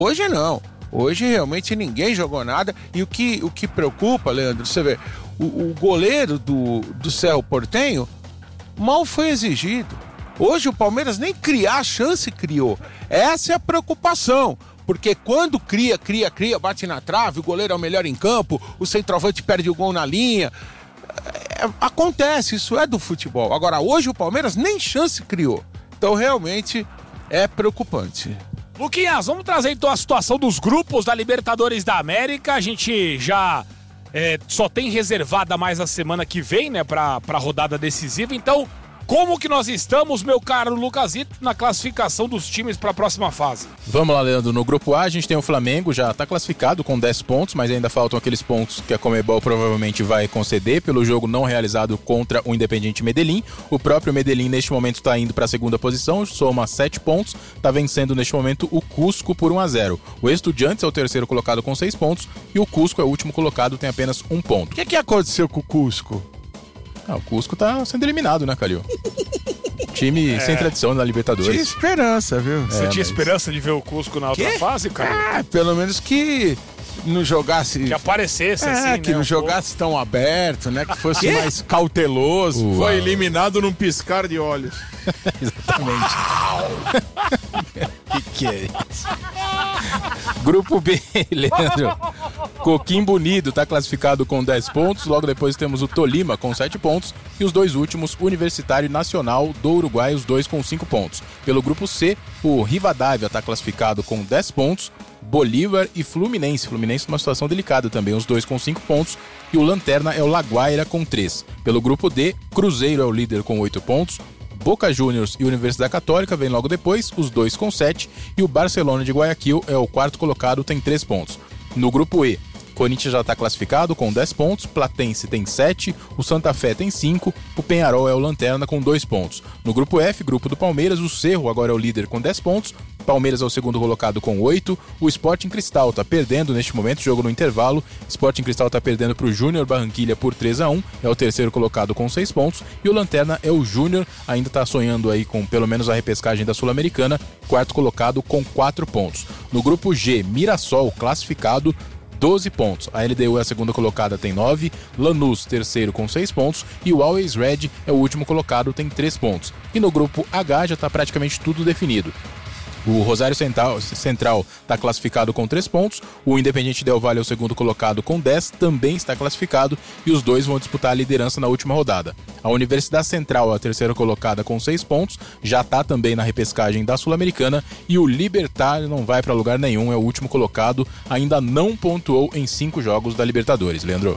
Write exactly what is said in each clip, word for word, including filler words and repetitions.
Hoje não. Hoje realmente ninguém jogou nada. E o que, o que preocupa, Leandro, você vê, o, o goleiro do, do Cerro Porteño mal foi exigido. Hoje o Palmeiras nem criar chance criou. Essa é a preocupação. Porque quando cria, cria, cria, bate na trave, o goleiro é o melhor em campo, o centroavante perde o gol na linha. É, acontece, isso é do futebol. Agora, hoje o Palmeiras nem chance criou. Então, realmente, é preocupante. Luquinhas, vamos trazer então a situação dos grupos da Libertadores da América. A gente já é, só tem reservada mais a semana que vem, né, pra, pra rodada decisiva. Então, como que nós estamos, meu caro Lucasito, na classificação dos times para a próxima fase? Vamos lá, Leandro. No grupo A, a gente tem o Flamengo, já está classificado com dez pontos, mas ainda faltam aqueles pontos que a Conmebol provavelmente vai conceder pelo jogo não realizado contra o Independiente Medellín. O próprio Medellín, neste momento, está indo para a segunda posição, soma sete pontos, está vencendo neste momento o Cusco por um a zero. O Estudiantes é o terceiro colocado com seis pontos e o Cusco é o último colocado, tem apenas um ponto. O que, que aconteceu com o Cusco? Ah, o Cusco tá sendo eliminado, né, Calil? Time é. sem tradição na Libertadores. Tinha esperança, viu? Você é, tinha mas... esperança de ver o Cusco na outra que? fase, cara? Ah, pelo menos que não jogasse... Que aparecesse, é, assim, que né, não um jogasse pouco. Tão aberto, né? Que fosse que? mais cauteloso. Uau. Foi eliminado num piscar de olhos. Exatamente. Que que é isso? Grupo B, Leandro. Coquimbo Unido está classificado com dez pontos. Logo depois temos o Tolima com sete pontos. E os dois últimos, Universitário e Nacional do Uruguai, os dois com cinco pontos. Pelo grupo C, o Rivadavia está classificado com dez pontos. Bolívar e Fluminense. Fluminense numa situação delicada também, os dois com cinco pontos. E o Lanterna é o Laguaira com três. Pelo grupo D, Cruzeiro é o líder com oito pontos. Boca Juniors e Universidade Católica vem logo depois, os dois com sete. E o Barcelona de Guayaquil é o quarto colocado, tem três pontos. No grupo E, Corinthians já está classificado com dez pontos, Platense tem sete, o Santa Fé tem cinco, o Peñarol é o Lanterna com dois pontos. No grupo F, grupo do Palmeiras, o Cerro agora é o líder com dez pontos, Palmeiras é o segundo colocado com oito, o Sporting Cristal está perdendo neste momento, jogo no intervalo, Sporting Cristal está perdendo para o Júnior Barranquilla por três a um, é o terceiro colocado com seis pontos, e o Lanterna é o Júnior, ainda está sonhando aí com pelo menos a repescagem da Sul-Americana, quarto colocado com quatro pontos. No grupo G, Mirassol classificado, doze pontos. A L D U é a segunda colocada, tem nove. Lanús, terceiro com seis pontos. E o Always Red é o último colocado, tem três pontos. E no grupo H já está praticamente tudo definido. O Rosário Central está classificado com três pontos, o Independiente Del Valle é o segundo colocado com dez, também está classificado, e os dois vão disputar a liderança na última rodada. A Universidade Central é a terceira colocada com seis pontos, já está também na repescagem da Sul-Americana, e o Libertad não vai para lugar nenhum, é o último colocado, ainda não pontuou em cinco jogos da Libertadores. Leandro?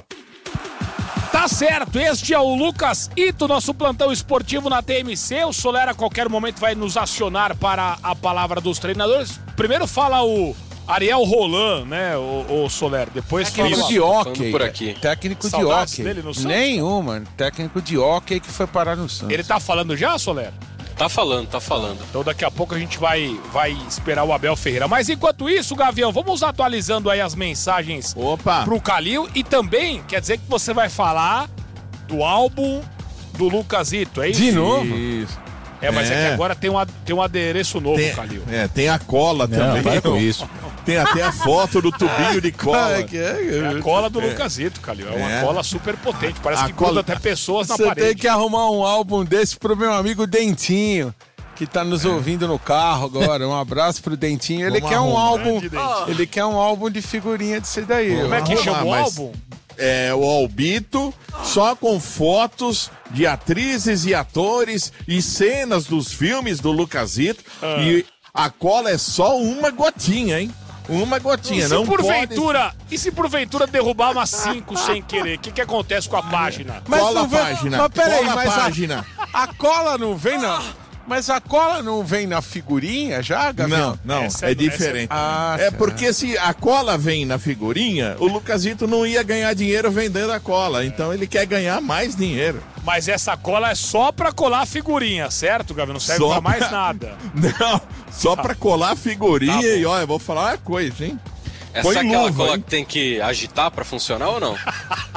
Tá certo, este é o Lucas Ito, nosso plantão esportivo na T M C. O Soler a qualquer momento vai nos acionar para a palavra dos treinadores. Primeiro fala o Ariel Roland, né, o, o Soler. Depois técnico fala... de hóquei. Por aqui. Técnico Saudades de hóquei. dele no Santos? Nenhuma. Técnico de hóquei que foi parar no Santos. Ele tá falando já, Soler? Tá falando, tá falando. Então daqui a pouco a gente vai, vai esperar o Abel Ferreira. Mas enquanto isso, Gavião, vamos atualizando aí as mensagens Opa. pro Calil. E também, quer dizer que você vai falar do álbum do Lucas Ito, é isso? De novo? Isso. É, mas é, É. que agora tem um, ad- tem um adereço novo, Tem, Calil. é, tem a cola Não, também. para com isso. Tem até a foto do tubinho de cola. É a cola do Lucas Ito, Calil. É uma É. cola super potente. Parece A que cola- gruda até pessoas na Você parede. tem que arrumar um álbum desse pro meu amigo Dentinho, que tá nos ouvindo no carro agora. Um abraço pro Dentinho. Ele Vamos quer um arrumar. álbum. Grande Dentinho. Ele quer um álbum de figurinha disso daí. Como é que Arrumar, chama o mas- álbum? É, o Albito, só com fotos de atrizes e atores e cenas dos filmes do Lucasito. Ah. E a cola é só uma gotinha, hein? Uma gotinha, E se não porventura, e se porventura derrubar umas cinco sem querer? O que, que acontece com a página? pode... Cola não a vem- página, Mas peraí, cola a mas a- página. A cola não vem na... Mas a cola não vem na figurinha já, Gabriel? Não, não, Essa é, é- diferente. Ah, é tá. porque se a cola vem na figurinha, o Lucasito não ia ganhar dinheiro vendendo a cola. Então ele quer ganhar mais dinheiro. Mas essa cola é só pra colar a figurinha, certo, Gabriel? Não serve Só pra mais pra- nada. Não, só pra colar a figurinha Tá bom. e olha, eu vou falar uma coisa, hein? Essa Põe é aquela luva, cola hein? que tem que agitar pra funcionar ou não?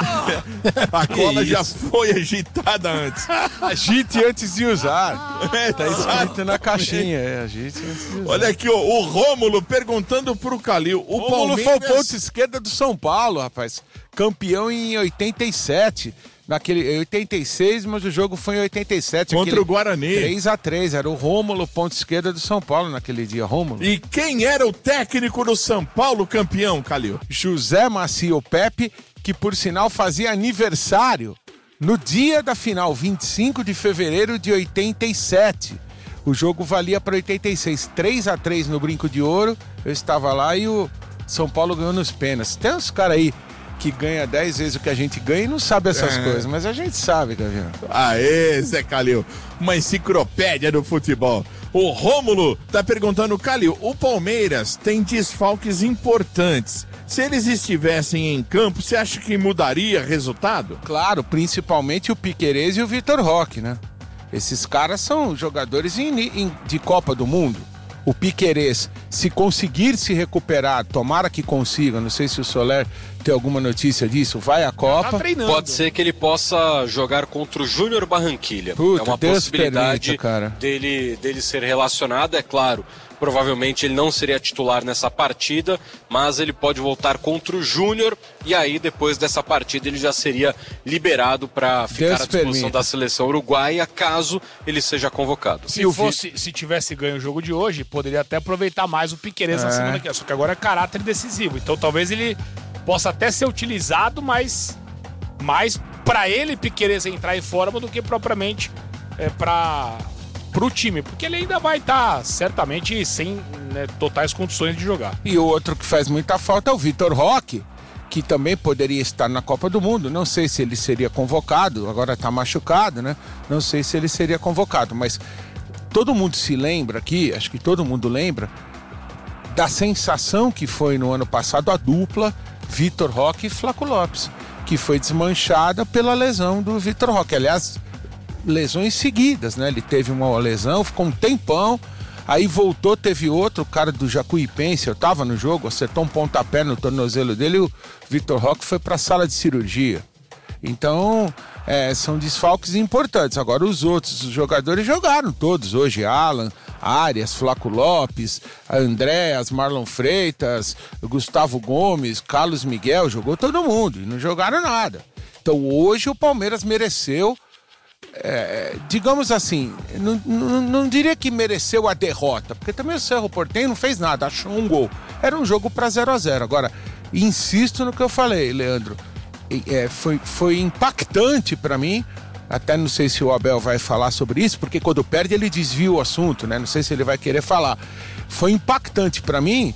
A cola já isso? foi agitada antes. Agite antes de usar. É, Tá escrito na caixinha, é, agite antes de usar. Olha aqui, ó, o Rômulo perguntando pro Calil. O O Rômulo foi o Palmeiras... ponto esquerda do São Paulo, rapaz. Campeão em oitenta e sete. Naquele, oitenta e seis, mas o jogo foi em oitenta e sete. Contra o Guarani. três a três. Era o Rômulo, ponto esquerda do São Paulo naquele dia. Rômulo. E quem era o técnico do São Paulo campeão, Calil? José Macio Pepe, que por sinal fazia aniversário no dia da final, vinte e cinco de fevereiro de oitenta e sete. O jogo valia para oitenta e seis, três a três no Brinco de Ouro. Eu estava lá e o São Paulo ganhou nos pênaltis. Tem uns caras aí que ganha dez vezes o que a gente ganha e não sabe essas É. coisas, mas a gente sabe, Gavião. Aê, Zé Calil, uma enciclopédia do futebol. O Rômulo tá perguntando, Calil, o Palmeiras tem desfalques importantes. Se eles estivessem em campo, você acha que mudaria resultado? Claro, principalmente o Piquerez e o Vitor Roque, né? Esses caras são jogadores em- em- de Copa do Mundo. O Piquerez, se conseguir se recuperar, tomara que consiga, não sei se o Soler tem alguma notícia disso, vai à Tá Copa. treinando. Pode ser que ele possa jogar contra o Júnior Barranquilha. Puta, é uma Deus possibilidade permita, cara. dele, dele ser relacionado, é claro. Provavelmente ele não seria titular nessa partida, mas ele pode voltar contra o Júnior e aí depois dessa partida ele já seria liberado para ficar Deus à disposição permita. da seleção uruguaia caso ele seja convocado. Se, E o fosse, se tivesse ganho o jogo de hoje, poderia até aproveitar mais o Piquerez na É. semana que vem. Só que agora é caráter decisivo. Então talvez ele possa até ser utilizado, mas mais pra ele, Piquerez, entrar em forma do que propriamente é, para pro time. Porque ele ainda vai estar certamente sem, né, totais condições de jogar. E o outro que faz muita falta é o Vitor Roque, que também poderia estar na Copa do Mundo. Não sei se ele seria convocado, agora está machucado, né? Não sei se ele seria convocado, mas todo mundo se lembra aqui, acho que todo mundo lembra, da sensação que foi no ano passado a dupla Vitor Roque e Flaco Lopes, que foi desmanchada pela lesão do Vitor Roque. Aliás, lesões seguidas, né? Ele teve uma lesão, ficou um tempão, aí voltou, teve outro, o cara do Jacuipense, eu tava no jogo, acertou um pontapé no tornozelo dele e o Vitor Roque foi pra sala de cirurgia. Então, é, são desfalques importantes. Agora, os outros os jogadores jogaram todos hoje, Alan, Arias, Flaco Lopes, Andréas, Marlon Freitas, Gustavo Gomes, Carlos Miguel, jogou todo mundo e não jogaram nada. Então, hoje o Palmeiras mereceu, É, digamos assim, não, não, não diria que mereceu a derrota, porque também o Cerro Porteño não fez nada, achou um gol. Era um jogo para zero a zero. Agora, insisto no que eu falei, Leandro, é, foi, foi impactante para mim, até não sei se o Abel vai falar sobre isso, porque quando perde ele desvia o assunto, né? Não sei se ele vai querer falar. Foi impactante para mim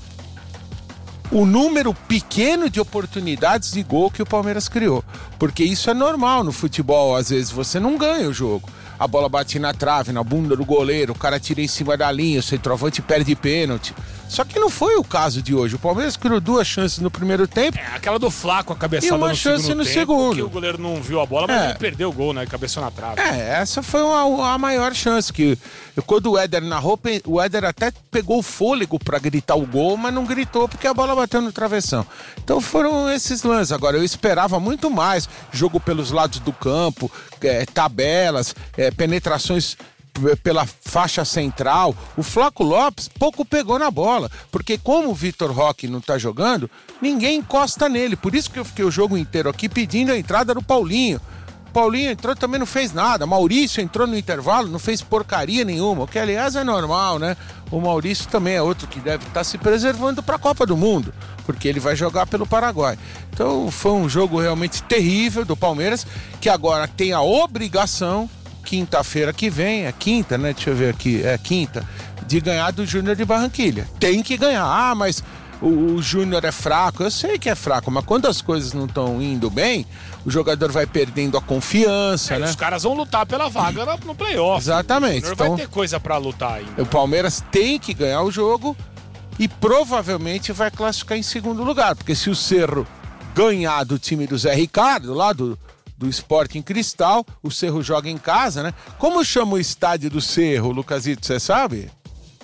o número pequeno de oportunidades de gol que o Palmeiras criou. Porque isso é normal no futebol, às vezes você não ganha o jogo. A bola bate na trave, na bunda do goleiro, o cara tira em cima da linha, o centroavante perde pênalti. Só que não foi o caso de hoje. O Palmeiras criou duas chances no primeiro tempo. É, aquela do Flaco, a cabeçada E uma no chance segundo no tempo, segundo. que o goleiro não viu a bola, mas É. ele perdeu o gol, né? Cabeçou na trave. É, essa foi uma, a maior chance. Que quando o Éder narrou, o Éder até pegou o fôlego para gritar o gol, mas não gritou porque a bola bateu no travessão. Então foram esses lances. Agora, eu esperava muito mais jogo pelos lados do campo, é, tabelas, é, penetrações p- pela faixa central. O Flaco Lopes pouco pegou na bola, porque como o Vitor Roque não tá jogando, ninguém encosta nele. Por isso que eu fiquei o jogo inteiro aqui pedindo a entrada do Paulinho. Paulinho entrou, também não fez nada. Maurício entrou no intervalo, não fez porcaria nenhuma, o que aliás é normal, né? O Maurício também é outro que deve estar se preservando para a Copa do Mundo, porque ele vai jogar pelo Paraguai. Então foi um jogo realmente terrível do Palmeiras, que agora tem a obrigação, quinta-feira que vem, é quinta, né? Deixa eu ver aqui, é quinta, de ganhar do Júnior de Barranquilha. Tem que ganhar. Ah, mas o, o Júnior é fraco. Eu sei que é fraco, mas quando as coisas não estão indo bem, o jogador vai perdendo a confiança, É, né? os caras vão lutar pela vaga no, no playoff. Exatamente. O Júnior Então- vai ter coisa pra lutar ainda. O Palmeiras tem que ganhar o jogo e provavelmente vai classificar em segundo lugar, porque se o Cerro ganhar do time do Zé Ricardo, lá do, do Sporting Cristal, o Cerro joga em casa, né? Como chama o estádio do Cerro, Lucasito, você sabe?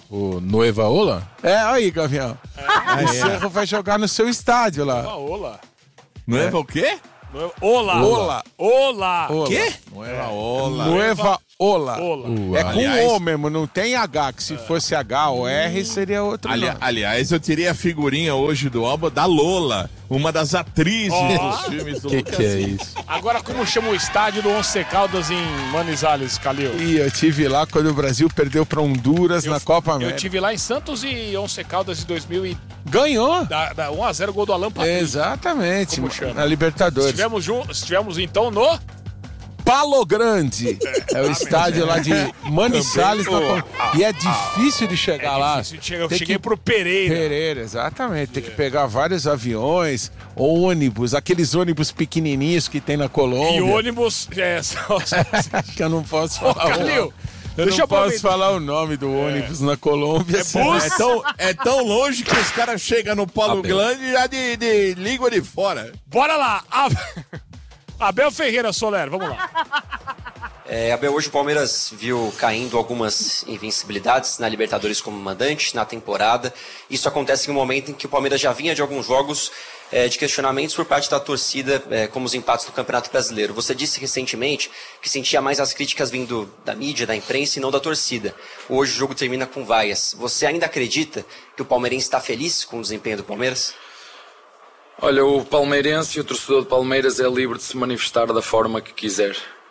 O Nueva Ola? É, aí, Gavião. Ah, o é. Cerro vai jogar no seu estádio lá. Ola. Nueva o quê? Ola. Ola. Ola. Ola. Quê? Nueva Ola. Nueva Ola. Ola. É com Aliás- O mesmo, não tem H, que se fosse H ou R seria outro Ali- nome. aliás, eu tirei a figurinha hoje do álbum da Lola, uma das atrizes Ó. dos filmes do Que Lucas que é Lima. isso? Agora, como chama o estádio do Once Caldas em Manizales, Calil? E eu tive lá quando o Brasil perdeu para Honduras na Copa Eu América. tive lá em Santos e Once Caldas em dois mil e Ganhou. da, da um a zero gol do Alan Patrick. Exatamente, Como chama? na Libertadores. Estivemos, jun... Estivemos então no Palo Grande. É o estádio lá de Manizales. na Também. Co- E é difícil de chegar lá. difícil de chegar. Eu Tem cheguei que- pro Pereira. Pereira, exatamente. Tem que pegar vários aviões, ônibus, aqueles ônibus pequenininhos que tem na Colômbia. E ônibus. É, só- que eu não posso Ô, falar. o Calil, nome. Eu deixa não eu posso aproveitar. falar o nome do ônibus na Colômbia. É senão- bus? É tão, é tão longe que os caras chegam no Polo Abel. Grande e já de, de língua de fora. Bora lá. Ab- Abel Ferreira Soler, vamos lá. É, Abel, hoje o Palmeiras viu caindo algumas invencibilidades na Libertadores como mandante na temporada. Isso acontece em um momento em que o Palmeiras já vinha de alguns jogos é, de questionamentos por parte da torcida, é, como os empates do Campeonato Brasileiro. Você disse recentemente que sentia mais as críticas vindo da mídia, da imprensa e não da torcida. Hoje o jogo termina com vaias. Você ainda acredita que o palmeirense está feliz com o desempenho do Palmeiras? Olha, o palmeirense e o torcedor de Palmeiras é livre de se manifestar da forma que quiser.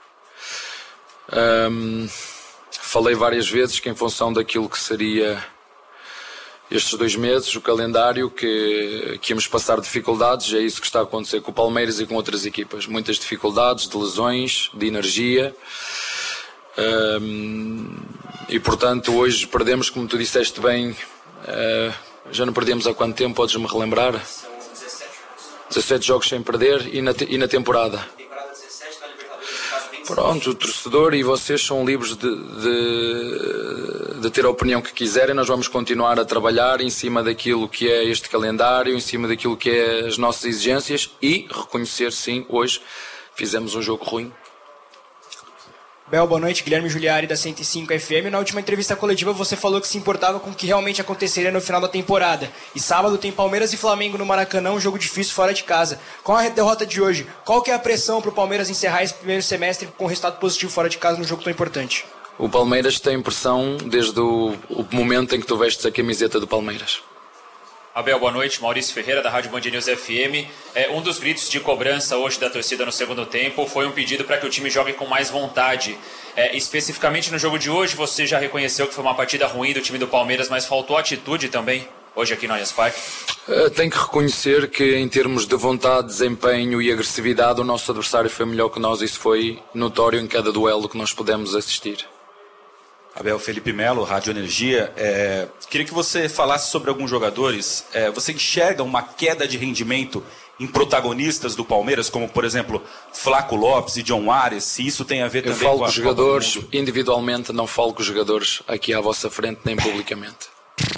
Ahm, falei várias vezes que em função daquilo que seria estes dois meses, o calendário, que, que íamos passar dificuldades, é isso que está a acontecer com o Palmeiras e com outras equipas. Muitas dificuldades, de lesões, de energia. Ahm, e portanto hoje perdemos, como tu disseste bem, ah, já não perdemos há quanto tempo, podes-me relembrar? dezassete jogos sem perder e na, te- e na temporada. Pronto, o torcedor e vocês são livres de, de, de ter a opinião que quiserem. Nós vamos continuar a trabalhar em cima daquilo que é este calendário, em cima daquilo que é as nossas exigências e reconhecer, sim, hoje fizemos um jogo ruim. Bel, boa noite. Guilherme Giuliari, da cento e cinco F M. Na última entrevista coletiva, você falou que se importava com o que realmente aconteceria no final da temporada. E sábado tem Palmeiras e Flamengo no Maracanã, um jogo difícil fora de casa. Com a derrota de hoje, qual que é a pressão para o Palmeiras encerrar esse primeiro semestre com resultado positivo fora de casa num jogo tão importante? O Palmeiras tem pressão desde o, o momento em que tu vestes a camiseta do Palmeiras. Abel, boa noite. Maurício Ferreira, da Rádio Band News F M. É, um dos gritos de cobrança hoje da torcida no segundo tempo foi um pedido para que o time jogue com mais vontade. É, especificamente no jogo de hoje, você já reconheceu que foi uma partida ruim do time do Palmeiras, mas faltou atitude também, hoje aqui no Allianz Parque? Uh, tenho que reconhecer que em termos de vontade, desempenho e agressividade, o nosso adversário foi melhor que nós. Isso foi notório em cada duelo que nós pudemos assistir. Abel, Felipe Melo, Rádio Energia. É, queria que você falasse sobre alguns jogadores. É, você enxerga uma queda de rendimento em protagonistas do Palmeiras, como, por exemplo, Flaco Lopes e John Ares, se isso tem a ver Eu também falo com a com os Copa do jogadores Mundo? individualmente, não falo com os jogadores aqui à vossa frente, nem publicamente.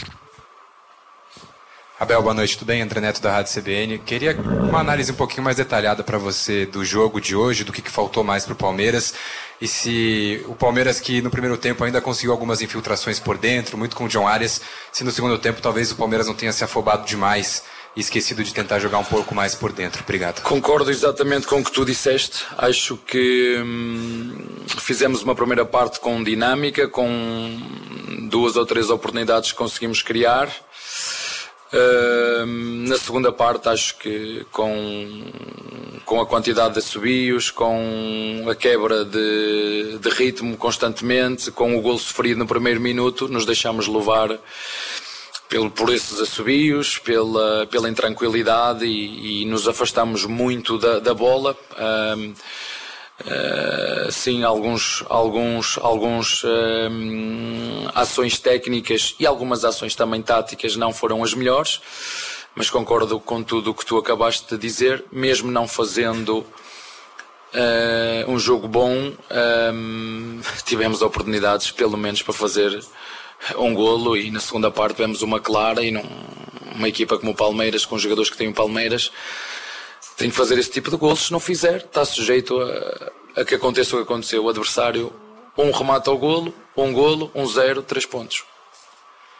Abel, boa noite, tudo bem? André Neto da Rádio C B N. Queria uma análise um pouquinho mais detalhada para você do jogo de hoje, do que, que faltou mais para o Palmeiras. E se o Palmeiras, que no primeiro tempo ainda conseguiu algumas infiltrações por dentro, muito com o John Arias, se no segundo tempo talvez o Palmeiras não tenha se afobado demais e esquecido de tentar jogar um pouco mais por dentro. Obrigado. Concordo exatamente com o que tu disseste. Acho que hum, fizemos uma primeira parte com dinâmica, com duas ou três oportunidades que conseguimos criar. Uh, na segunda parte acho que com, com a quantidade de assobios, com a quebra de, de ritmo constantemente, com o golo sofrido no primeiro minuto, nos deixamos levar pelo, por esses assobios, pela, pela intranquilidade e, e nos afastamos muito da, da bola. Uh, Uh, sim, alguns, alguns, alguns uh, ações técnicas e algumas ações também táticas não foram as melhores, mas concordo com tudo o que tu acabaste de dizer. Mesmo não fazendo uh, um jogo bom, um, tivemos oportunidades pelo menos para fazer um golo, e na segunda parte tivemos uma clara, e num, uma equipa como o Palmeiras, com jogadores que têm o Palmeiras, tem que fazer esse tipo de golos. Se não fizer, está sujeito a, a que aconteça o que aconteceu. O adversário, um remata ao golo, um golo, um zero, três pontos.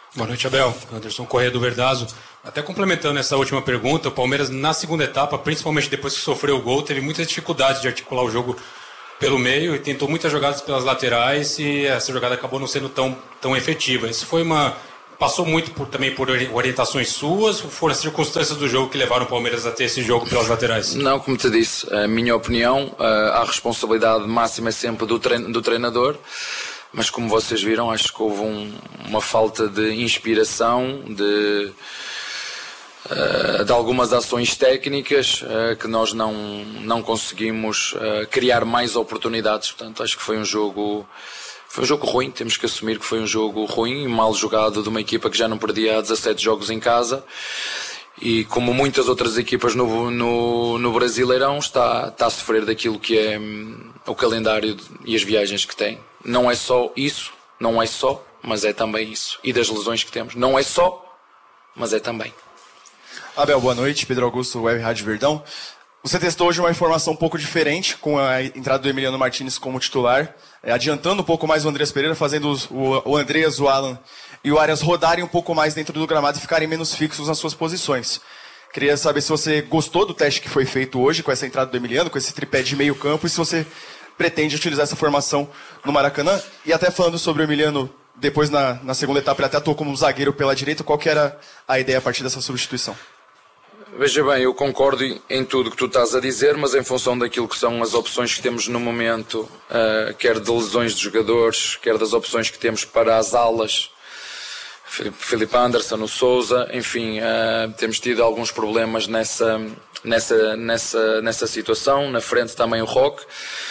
Boa noite, Abel. Anderson Corrêa do Verdazo. Até complementando essa última pergunta, o Palmeiras na segunda etapa, principalmente depois que sofreu o gol, teve muitas dificuldades de articular o jogo pelo meio e tentou muitas jogadas pelas laterais e essa jogada acabou não sendo tão, tão efetiva. Isso foi uma... Passou muito por, também por orientações suas ou foram as circunstâncias do jogo que levaram o Palmeiras a ter esse jogo pelas laterais? Não, como te disse, a minha opinião, a responsabilidade máxima é sempre do, trein, do treinador, mas como vocês viram, acho que houve um, uma falta de inspiração, de, de algumas ações técnicas que nós não, não conseguimos criar mais oportunidades. Portanto, acho que foi um jogo... Foi um jogo ruim, temos que assumir que foi um jogo ruim e mal jogado de uma equipa que já não perdia há dezassete jogos em casa e como muitas outras equipas no, no, no Brasileirão está, está a sofrer daquilo que é hum, o calendário e as viagens que tem. Não é só isso, não é só, mas é também isso. E das lesões que temos. Não é só, mas é também. Abel, boa noite. Pedro Augusto, Web Rádio Verdão. Você testou hoje uma informação um pouco diferente com a entrada do Emiliano Martínez como titular, adiantando um pouco mais o Andreas Pereira, fazendo os, o, o Andreas, o Alan e o Arias rodarem um pouco mais dentro do gramado e ficarem menos fixos nas suas posições. Queria saber se você gostou do teste que foi feito hoje com essa entrada do Emiliano, com esse tripé de meio campo, e se você pretende utilizar essa formação no Maracanã. E até falando sobre o Emiliano, depois na, na segunda etapa ele até atuou como zagueiro pela direita, qual que era a ideia a partir dessa substituição? Veja bem, eu concordo em tudo que tu estás a dizer, mas em função daquilo que são as opções que temos no momento, uh, quer de lesões de jogadores, quer das opções que temos para as alas, Filipe Anderson, o Sousa, enfim, uh, temos tido alguns problemas nessa, nessa, nessa, nessa situação, na frente também o Roque.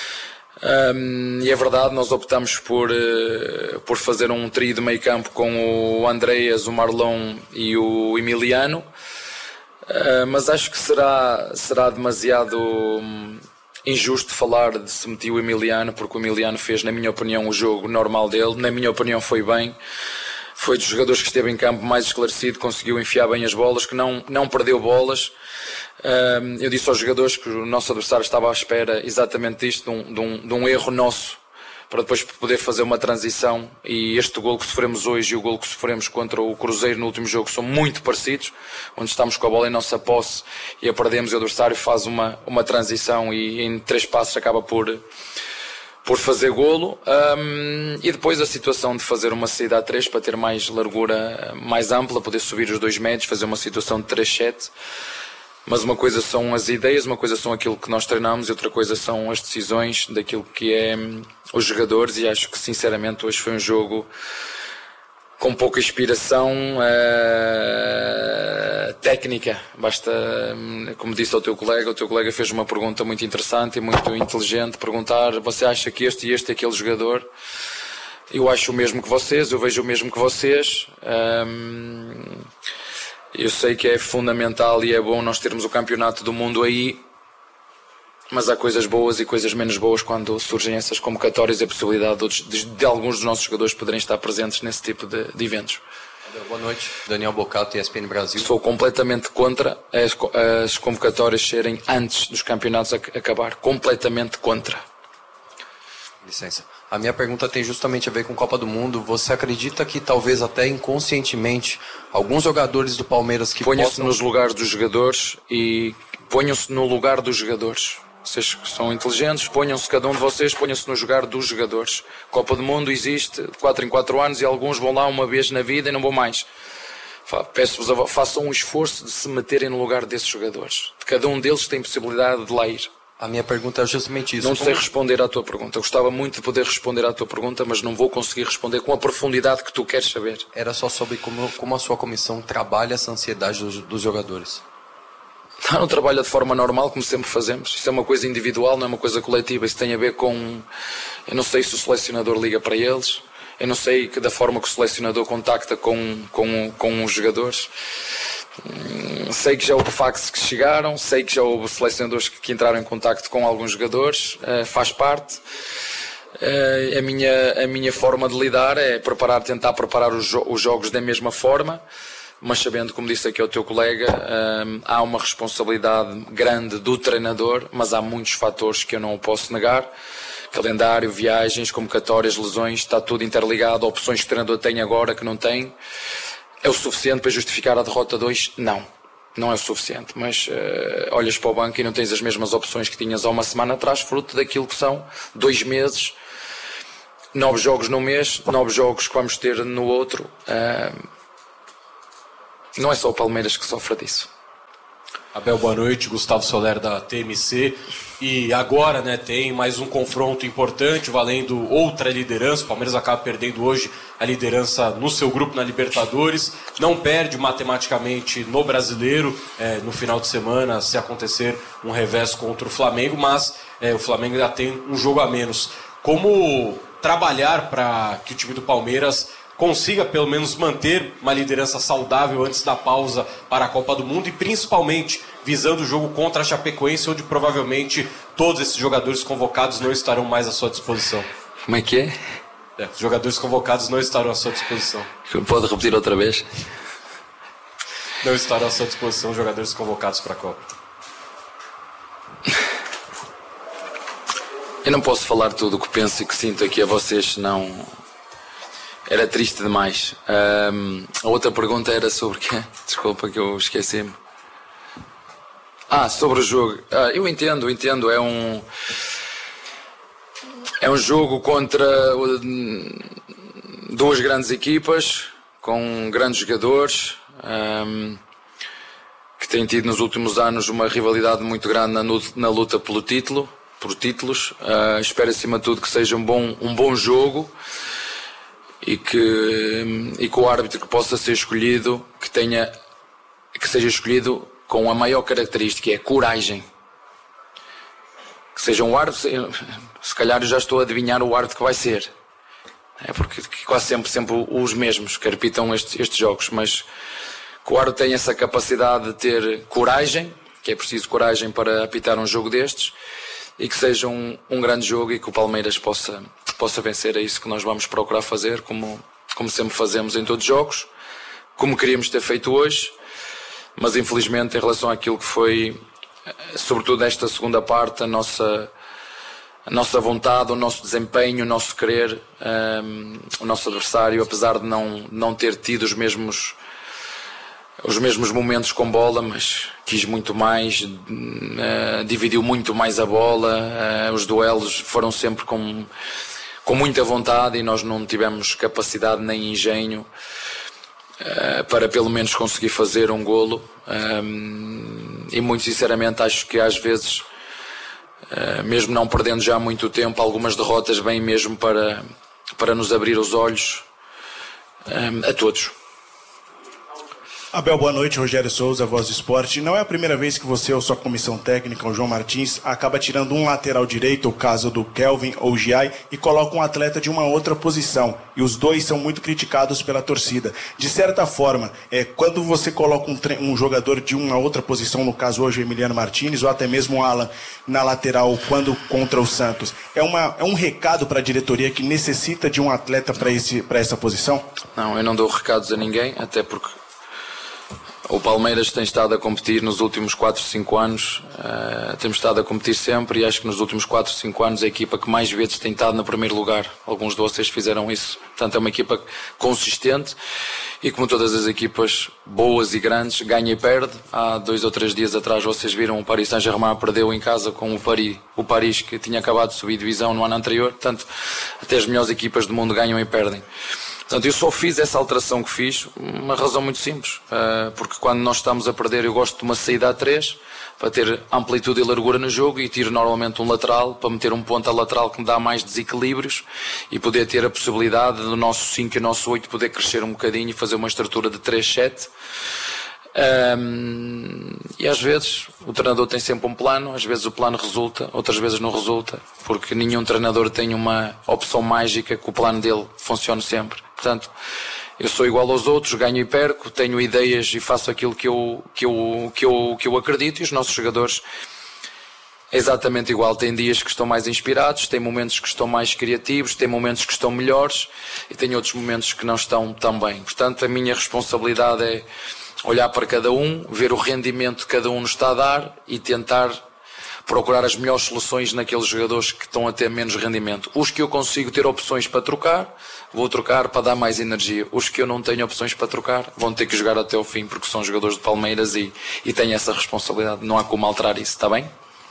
Um, e é verdade, nós optamos por, uh, por fazer um trio de meio campo com o Andreas, o Marlon e o Emiliano. Uh, mas acho que será, será demasiado um, injusto falar de se meter o Emiliano, porque o Emiliano fez, na minha opinião, o jogo normal dele. Na minha opinião foi bem. Foi dos jogadores que esteve em campo mais esclarecido, conseguiu enfiar bem as bolas, que não, não perdeu bolas. Uh, eu disse aos jogadores que o nosso adversário estava à espera exatamente disto, de um, de um, de um erro nosso, para depois poder fazer uma transição, e este golo que sofremos hoje e o golo que sofremos contra o Cruzeiro no último jogo são muito parecidos, onde estamos com a bola em nossa posse e a perdemos e o adversário faz uma, uma transição e em três passos acaba por, por fazer golo. Um, e depois a situação de fazer uma saída a três para ter mais largura mais ampla, poder subir os dois médios, fazer uma situação de três sete. Mas uma coisa são as ideias, uma coisa são aquilo que nós treinamos e outra coisa são as decisões daquilo que é um, os jogadores, e acho que sinceramente hoje foi um jogo com pouca inspiração uh, técnica. Basta, como disse ao teu colega, o teu colega fez uma pergunta muito interessante e muito inteligente, perguntar: você acha que este e este é aquele jogador? Eu acho o mesmo que vocês, eu vejo o mesmo que vocês. Um, Eu sei que é fundamental e é bom nós termos o campeonato do mundo aí, mas há coisas boas e coisas menos boas quando surgem essas convocatórias e a possibilidade de, de, de alguns dos nossos jogadores poderem estar presentes nesse tipo de, de eventos. Boa noite, Daniel Bocato, E S P N Brasil. Sou completamente contra as, as convocatórias serem antes dos campeonatos a, acabar. Completamente contra. Licença. A minha pergunta tem justamente a ver com Copa do Mundo. Você acredita que talvez até inconscientemente alguns jogadores do Palmeiras que ponham-se possam... nos lugares dos jogadores e ponham-se no lugar dos jogadores. Vocês que são inteligentes, ponham-se, cada um de vocês, ponham-se no lugar dos jogadores. Copa do Mundo existe de quatro em quatro anos e alguns vão lá uma vez na vida e não vão mais. Peço-vos, façam um esforço de se meterem no lugar desses jogadores. De cada um deles tem possibilidade de lá ir. A minha pergunta é justamente isso. Não sei responder à tua pergunta. Eu gostava muito de poder responder à tua pergunta, mas não vou conseguir responder com a profundidade que tu queres saber. Era só sobre como, como a sua comissão trabalha essa ansiedade dos, dos jogadores. Não trabalha de forma normal, como sempre fazemos. Isso é uma coisa individual, não é uma coisa coletiva. Isso tem a ver com... Eu não sei se o selecionador liga para eles. Eu não sei que da forma que o selecionador contacta com, com, com os jogadores. Sei que já houve fax que chegaram, sei que já houve selecionadores que, que entraram em contacto com alguns jogadores, uh, faz parte. Uh, a, minha, a minha forma de lidar é preparar, tentar preparar os, jo os jogos da mesma forma, mas sabendo, como disse aqui ao teu colega, uh, há uma responsabilidade grande do treinador, mas há muitos fatores que eu não o posso negar. Calendário, viagens, convocatórias, lesões, está tudo interligado, opções que o treinador tem agora que não tem. É o suficiente para justificar a derrota dois? Não, não é o suficiente. Mas uh, olhas para o banco e não tens as mesmas opções que tinhas há uma semana atrás, fruto daquilo que são dois meses, nove jogos num mês, nove jogos que vamos ter no outro. Uh, não é só o Palmeiras que sofre disso. Abel, boa noite. Gustavo Soler da T M C. E agora, né, tem mais um confronto importante, valendo outra liderança. O Palmeiras acaba perdendo hoje a liderança no seu grupo na Libertadores. Não perde matematicamente no Brasileiro, é, no final de semana, se acontecer um revés contra o Flamengo. Mas é, o Flamengo ainda tem um jogo a menos. Como trabalhar para que o time do Palmeiras consiga pelo menos manter uma liderança saudável antes da pausa para a Copa do Mundo e principalmente visando o jogo contra a Chapecoense, onde provavelmente todos esses jogadores convocados não estarão mais à sua disposição. Como é que é? É, os jogadores convocados não estarão à sua disposição. Pode repetir outra vez? Não estarão à sua disposição os jogadores convocados para a Copa. Eu não posso falar tudo o que penso e que sinto aqui a vocês, senão era triste demais. Um, a outra pergunta era sobre quê? Desculpa que eu esqueci-me. Ah, sobre o jogo. Ah, eu entendo, entendo. É um é um jogo contra duas grandes equipas com grandes jogadores um, que têm tido nos últimos anos uma rivalidade muito grande na, na luta pelo título, por títulos. Uh, espero acima de tudo que seja um bom um bom jogo. E que, e que o árbitro que possa ser escolhido, que tenha, que seja escolhido com a maior característica, que é coragem. Que seja um árbitro, se calhar eu já estou a adivinhar o árbitro que vai ser. É porque quase sempre, sempre os mesmos que arbitam estes, estes jogos, mas que o árbitro tenha essa capacidade de ter coragem, que é preciso coragem para apitar um jogo destes, e que seja um, um grande jogo e que o Palmeiras possa, possa vencer. É isso que nós vamos procurar fazer, como, como sempre fazemos em todos os jogos, como queríamos ter feito hoje, mas infelizmente em relação àquilo que foi, sobretudo nesta segunda parte, a nossa, a nossa vontade, o nosso desempenho, o nosso querer, um, o nosso adversário, apesar de não, não ter tido os mesmos os mesmos momentos com bola, mas quis muito mais, uh, dividiu muito mais a bola, uh, os duelos foram sempre com, com muita vontade e nós não tivemos capacidade nem engenho uh, para pelo menos conseguir fazer um golo. Um, e muito sinceramente acho que às vezes, uh, mesmo não perdendo já muito tempo, algumas derrotas vêm mesmo para, para nos abrir os olhos um, a todos. Abel, boa noite. Rogério Souza, Voz do Esporte. Não é a primeira vez que você ou sua comissão técnica, o João Martins, acaba tirando um lateral direito, o caso do Kelvin ou Giai, e coloca um atleta de uma outra posição. E os dois são muito criticados pela torcida. De certa forma, é, quando você coloca um, um jogador de uma outra posição, no caso hoje o Emiliano Martins, ou até mesmo o Alan na lateral, quando contra o Santos, é, uma, é um recado para a diretoria que necessita de um atleta para esse, para essa posição? Não, eu não dou recados a ninguém, até porque o Palmeiras tem estado a competir nos últimos quatro, cinco anos, uh, temos estado a competir sempre e acho que nos últimos quatro, cinco anos a equipa que mais vezes tem estado no primeiro lugar. Alguns de vocês fizeram isso. Portanto, é uma equipa consistente e, como todas as equipas boas e grandes, ganha e perde. Há dois ou três dias atrás vocês viram o Paris Saint-Germain perdeu em casa com o Paris, o Paris que tinha acabado de subir divisão no ano anterior. Portanto, até as melhores equipas do mundo ganham e perdem. Portanto, eu só fiz essa alteração que fiz, uma razão muito simples, uh, porque quando nós estamos a perder eu gosto de uma saída a três, para ter amplitude e largura no jogo, e tiro normalmente um lateral, para meter um ponta lateral que me dá mais desequilíbrios, e poder ter a possibilidade do nosso cinco e o nosso oito poder crescer um bocadinho e fazer uma estrutura de três sete. Um, e às vezes o treinador tem sempre um plano, às vezes o plano resulta, outras vezes não resulta, porque nenhum treinador tem uma opção mágica que o plano dele funcione sempre. Portanto, eu sou igual aos outros, ganho e perco, tenho ideias e faço aquilo que eu, que eu, que eu, que eu acredito, e os nossos jogadores é exatamente igual. Tem dias que estão mais inspirados, tem momentos que estão mais criativos, tem momentos que estão melhores e tem outros momentos que não estão tão bem. Portanto, a minha responsabilidade é olhar para cada um, ver o rendimento que cada um nos está a dar e tentar procurar as melhores soluções naqueles jogadores que estão a ter menos rendimento. Os que eu consigo ter opções para trocar, vou trocar para dar mais energia. Os que eu não tenho opções para trocar, vão ter que jogar até o fim, porque são jogadores de Palmeiras e, e têm essa responsabilidade. Não há como alterar isso, está bem?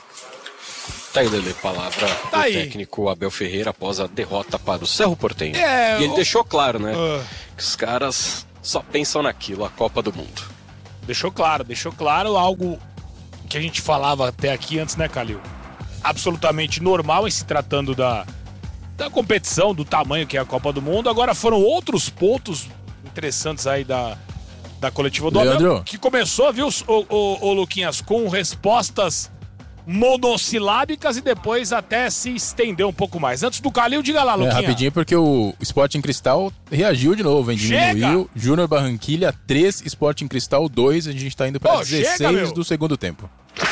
Tá aí, Lelê, palavra Tá do aí. técnico Abel Ferreira após a derrota para o Cerro Porteño. É, e ele o- deixou claro, né, Ah. que os caras só pensam naquilo, a Copa do Mundo. Deixou claro, deixou claro algo que a gente falava até aqui antes, né, Calil? Absolutamente normal em se tratando da, da competição, do tamanho que é a Copa do Mundo. Agora foram outros pontos interessantes aí da, da coletiva do Abel, Leandro. que começou, viu, ô, ô, ô, Luquinhas, com respostas monossilábicas e depois até se estendeu um pouco mais. Antes do Calil, diga lá, É, Luquinha. rapidinho, porque o Sporting Cristal reagiu de novo, hein? Diminuiu. Júnior Barranquilha três, Sporting Cristal dois. A gente tá indo pra Pô, dezesseis chega, meu. do segundo tempo.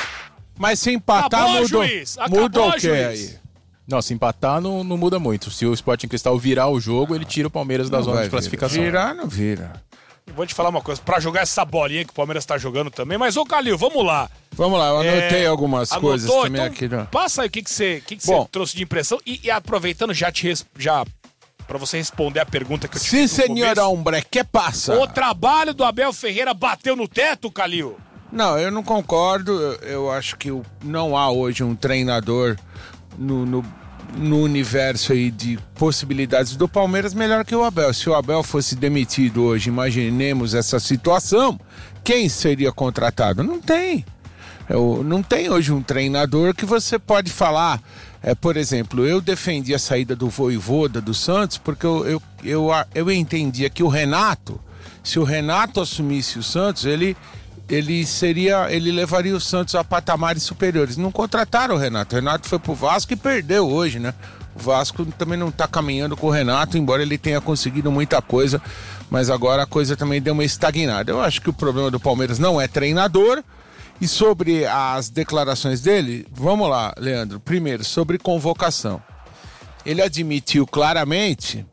Mas se empatar, Acabou, mudou. juiz. Acabou, Muda o quê juiz. aí? Não, se empatar não, não muda muito. Se o Sporting Cristal virar o jogo, ele tira o Palmeiras da Não zona vai de classificação. Virar, não vira. E vou te falar uma coisa, pra jogar essa bolinha que o Palmeiras tá jogando também, mas ô Calil, vamos lá. Vamos lá, eu anotei É, algumas anotou? coisas também Então, aqui. Né? Passa aí o que que você que que Bom. você trouxe de impressão e, e aproveitando já te res- já para você responder a pergunta que eu te Sim, fiz no senhora começo. Hombre, que passa? O trabalho do Abel Ferreira bateu no teto, Calil? Não, eu não concordo. Eu, eu acho que o- não há hoje um treinador no, no, no universo aí de possibilidades do Palmeiras melhor que o Abel. Se o Abel fosse demitido hoje, imaginemos essa situação, quem seria contratado? Não tem. Eu, não tem hoje um treinador que você pode falar. É, por exemplo, eu defendi a saída do Vojvoda do Santos porque eu, eu, eu, eu entendia que o Renato, se o Renato assumisse o Santos, ele, ele seria, ele levaria o Santos a patamares superiores. Não contrataram o Renato. O Renato foi pro Vasco e perdeu hoje, né? O Vasco também não tá caminhando com o Renato, embora ele tenha conseguido muita coisa, mas agora a coisa também deu uma estagnada. Eu acho que o problema do Palmeiras não é treinador. E sobre as declarações dele, vamos lá, Leandro. Primeiro, sobre convocação. Ele admitiu claramente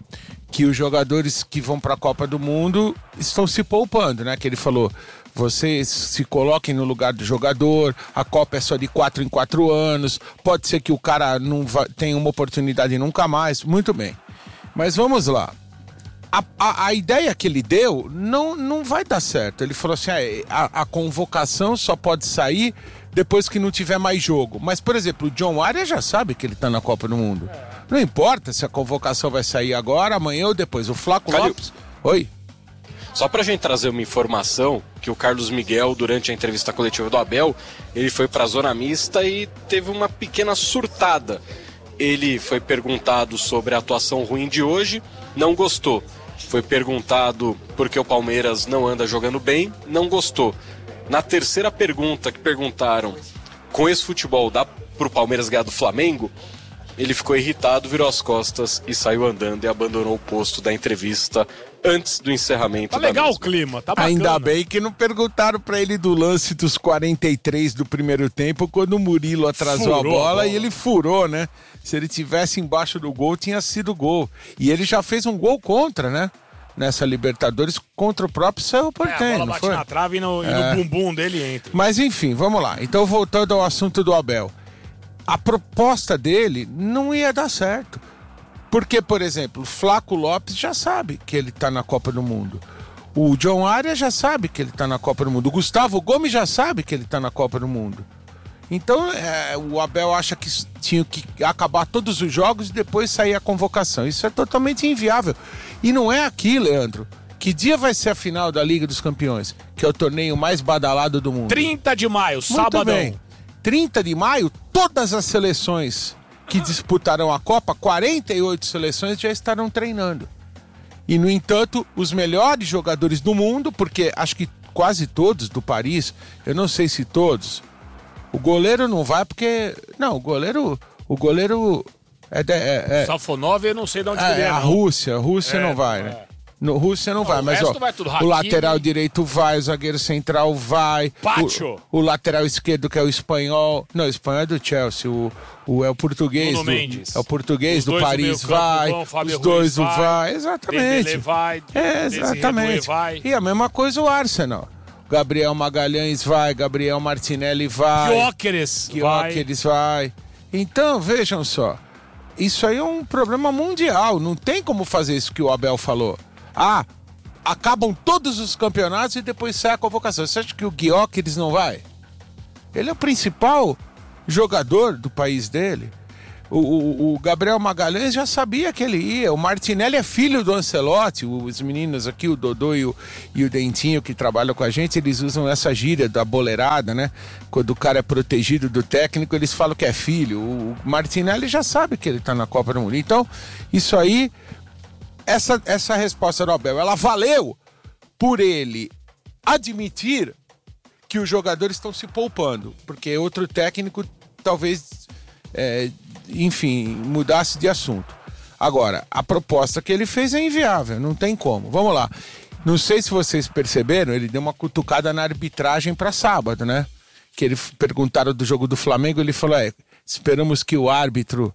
que os jogadores que vão para a Copa do Mundo estão se poupando, né? Que ele falou, vocês se coloquem no lugar do jogador, a Copa é só de quatro em quatro anos, pode ser que o cara não va- tenha uma oportunidade nunca mais. Muito bem. Mas vamos lá. A, a, a ideia que ele deu não, não vai dar certo. Ele falou assim, ah, a, a convocação só pode sair depois que não tiver mais jogo. Mas, por exemplo, o John Arias já sabe que ele tá na Copa do Mundo. Não importa se a convocação vai sair agora, amanhã ou depois. O Flaco Calil. Lopes... Oi? Só pra gente trazer uma informação, que o Carlos Miguel, durante a entrevista coletiva do Abel, ele foi pra zona mista e teve uma pequena surtada. Ele foi perguntado sobre a atuação ruim de hoje, não gostou. Foi perguntado por que o Palmeiras não anda jogando bem, não gostou. Na terceira pergunta que perguntaram, com esse futebol dá pro Palmeiras ganhar do Flamengo? Ele ficou irritado, virou as costas e saiu andando e abandonou o posto da entrevista antes do encerramento Tá da legal o mesma. clima, tá bacana. Ainda bem que não perguntaram pra ele do lance dos quarenta e três do primeiro tempo, quando o Murilo atrasou Furou a a bola, bola. e ele furou, né? Se ele tivesse embaixo do gol, tinha sido gol. E ele já fez um gol contra, né? Nessa Libertadores, contra o próprio Cerro É, a Porteño, bola não bate foi? na trave e no, e É. no bumbum dele entra. Mas enfim, vamos lá. Então, voltando ao assunto do Abel. A proposta dele não ia dar certo. Porque, por exemplo, o Flaco Lopes já sabe que ele tá na Copa do Mundo. O John Arias já sabe que ele tá na Copa do Mundo. O Gustavo Gomes já sabe que ele tá na Copa do Mundo. Então, é, o Abel acha que tinha que acabar todos os jogos e depois sair a convocação. Isso é totalmente inviável. E não é aqui, Leandro. Que dia vai ser a final da Liga dos Campeões? Que é o torneio mais badalado do mundo. trinta de maio, Muito sabadão. bem. trinta de maio, todas as seleções que disputarão a Copa, quarenta e oito seleções já estarão treinando. E, no entanto, os melhores jogadores do mundo, porque acho que quase todos do Paris, eu não sei se todos, o goleiro não vai porque... Não, o goleiro... O goleiro é... de- é, é Safonov, eu não sei de onde que é, ele é, a não. Rússia, a Rússia É, não vai, é. né? No Rússia não, Não, vai, o mas resto ó, vai tudo. o Hakimi. lateral direito vai, o zagueiro central vai, Pacho. o, o lateral esquerdo que é o espanhol, não, o espanhol é do Chelsea, o, o é o português, Bruno do, Mendes. é o português Os do dois do Paris meio-campo vai, vão, Fábio os dois Ruiz do vai, vai, exatamente. Dembélé vai, É, Desiré exatamente. Doué vai. E a mesma coisa o Arsenal. Gabriel Magalhães vai, Gabriel Martinelli vai. Gyökeres Gyökeres vai. vai. Então, vejam só. Isso aí é um problema mundial. Não tem como fazer isso que o Abel falou. Ah, acabam todos os campeonatos e depois sai a convocação. Você acha que o Gyökeres não vai? Ele é o principal jogador do país dele. O, o, o Gabriel Magalhães já sabia que ele ia. O Martinelli é filho do Ancelotti. Os meninos aqui, o Dodô e o, e o Dentinho, que trabalham com a gente, eles usam essa gíria da boleirada, né? Quando o cara é protegido do técnico, eles falam que é filho. O Martinelli já sabe que ele tá na Copa do Mundo. Então, isso aí, essa, essa resposta do Abel, ela valeu por ele admitir que os jogadores estão se poupando. Porque outro técnico talvez... É, enfim, mudasse de assunto. Agora, a proposta que ele fez é inviável, não tem como. Vamos lá. Não sei se vocês perceberam, ele deu uma cutucada na arbitragem para sábado, né? Que ele perguntaram do jogo do Flamengo, ele falou, é, esperamos que o árbitro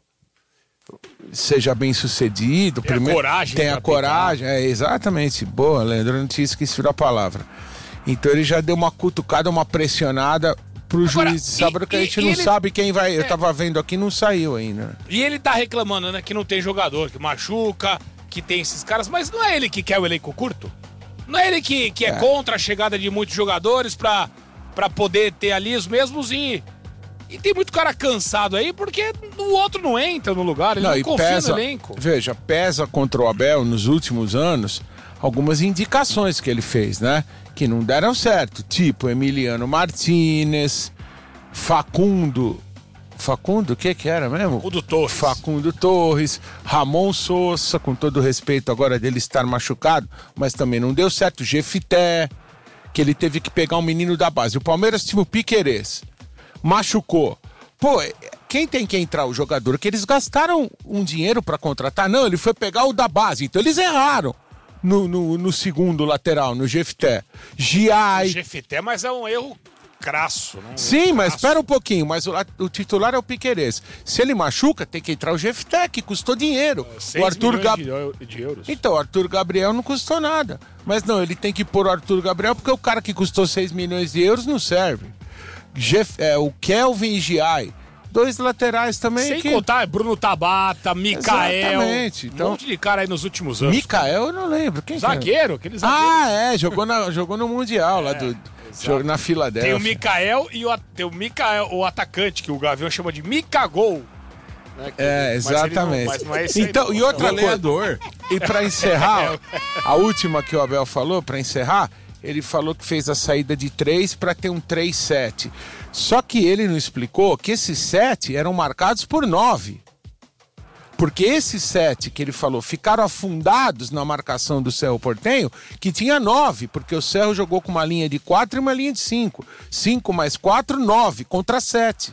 seja bem sucedido. Tenha primeiro, coragem. Tenha coragem, é, exatamente. Boa, Leandro, eu não tinha esquecido a palavra. Então ele já deu uma cutucada, uma pressionada pro Agora, juiz de sábado, que a gente não ele... sabe quem vai. Eu tava vendo aqui, não saiu ainda. E ele tá reclamando, né, que não tem jogador, que machuca, que tem esses caras, mas não é ele que quer o elenco curto? Não é ele que, que é, é contra a chegada de muitos jogadores pra, pra poder ter ali os mesmos e... E tem muito cara cansado aí, porque o outro não entra no lugar, ele não, não confia pesa, no elenco. Veja, pesa contra o Abel nos últimos anos algumas indicações que ele fez, né? Que não deram certo, tipo Emiliano Martínez, Facundo, Facundo, o que que era mesmo? Facundo Torres. Facundo Torres, Ramon Sousa, com todo o respeito agora dele estar machucado, mas também não deu certo, Jefité, que ele teve que pegar um menino da base. O Palmeiras tinha o Piquerez, machucou. Pô, quem tem que entrar? O jogador, que eles gastaram um dinheiro para contratar? Não, ele foi pegar o da base, então eles erraram. No, no, no segundo lateral, no Jefité. Giai. Jefité, mas é um erro crasso. Né? Sim, mas crasso. espera um pouquinho. Mas o, o titular é o Piquerez. Se ele machuca, tem que entrar o Jefité, que custou dinheiro. É, o Arthur Gabriel de, de euros. Então, o Arthur Gabriel não custou nada. Mas não, ele tem que pôr o Arthur Gabriel, porque o cara que custou seis milhões de euros não serve. Jef, é, o Kelvin e Giai. Dois laterais também. Sem que... contar Bruno Tabata, Mikael. Exatamente. Então... Um monte de cara aí nos últimos anos. Mikael eu não lembro. Quem zagueiro, que aquele zagueiro. Ah, é. Jogou, na, jogou no Mundial é, lá do... Exato. Na Filadélfia. Tem o Mikael e o, tem o Mikael, o atacante, que o Gavião chama de Mikagol. Né, que, é, exatamente. Mas não, mas não é então, aí, e outra coisa. E pra encerrar, a última que o Abel falou, pra encerrar, ele falou que fez a saída de três para ter um três sete. Só que ele não explicou que esses sete eram marcados por nove. Porque esses sete que ele falou ficaram afundados na marcação do Cerro Porteño, que tinha nove, porque o Cerro jogou com uma linha de quatro e uma linha de cinco. Cinco mais quatro, nove, contra sete.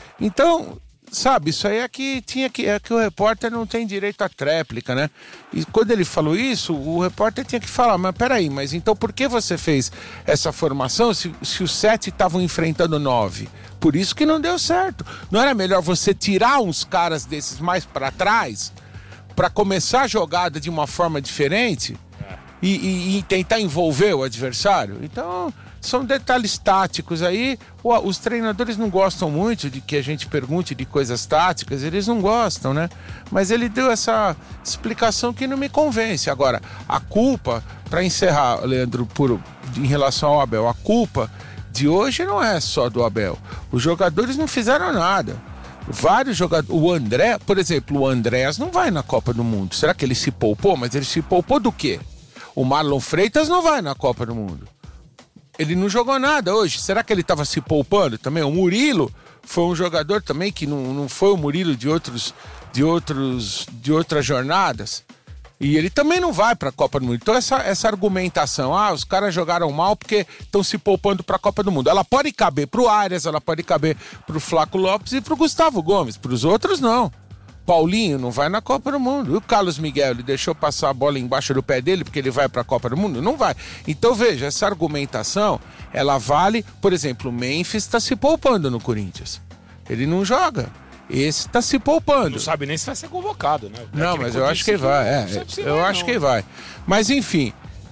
Então, sabe, isso aí é que tinha que, é que o repórter não tem direito à tréplica, né? E quando ele falou isso, o repórter tinha que falar, mas peraí, mas então por que você fez essa formação se, se os sete estavam enfrentando nove? Por isso que não deu certo. Não era melhor você tirar uns caras desses mais para trás para começar a jogada de uma forma diferente e, e, e tentar envolver o adversário? Então, são detalhes táticos aí. Os treinadores não gostam muito de que a gente pergunte de coisas táticas, eles não gostam, né? Mas ele deu essa explicação que não me convence. Agora, a culpa, para encerrar, Leandro, por, em relação ao Abel, a culpa de hoje não é só do Abel. Os jogadores não fizeram nada. Vários jogadores... O André, por exemplo, o Andrés não vai na Copa do Mundo. Será que ele se poupou? Mas ele se poupou do quê? O Marlon Freitas não vai na Copa do Mundo. Ele não jogou nada hoje. Será que ele estava se poupando também? O Murilo foi um jogador também que não, não foi o Murilo de, outros, de, outros, de outras jornadas. E ele também não vai para a Copa do Mundo. Então essa, essa argumentação, ah, os caras jogaram mal porque estão se poupando para a Copa do Mundo. Ela pode caber para o Arias, ela pode caber para o Flaco Lopes e para o Gustavo Gomes. Para os outros, não. Paulinho não vai na Copa do Mundo. E o Carlos Miguel, ele deixou passar a bola embaixo do pé dele porque ele vai para a Copa do Mundo? Não vai. Então veja, essa argumentação, ela vale... Por exemplo, o Memphis está se poupando no Corinthians. Ele não joga. Esse tá se poupando. Não sabe nem se vai ser convocado, né? Não, mas eu acho que vai. É, eu acho que vai. Mas enfim,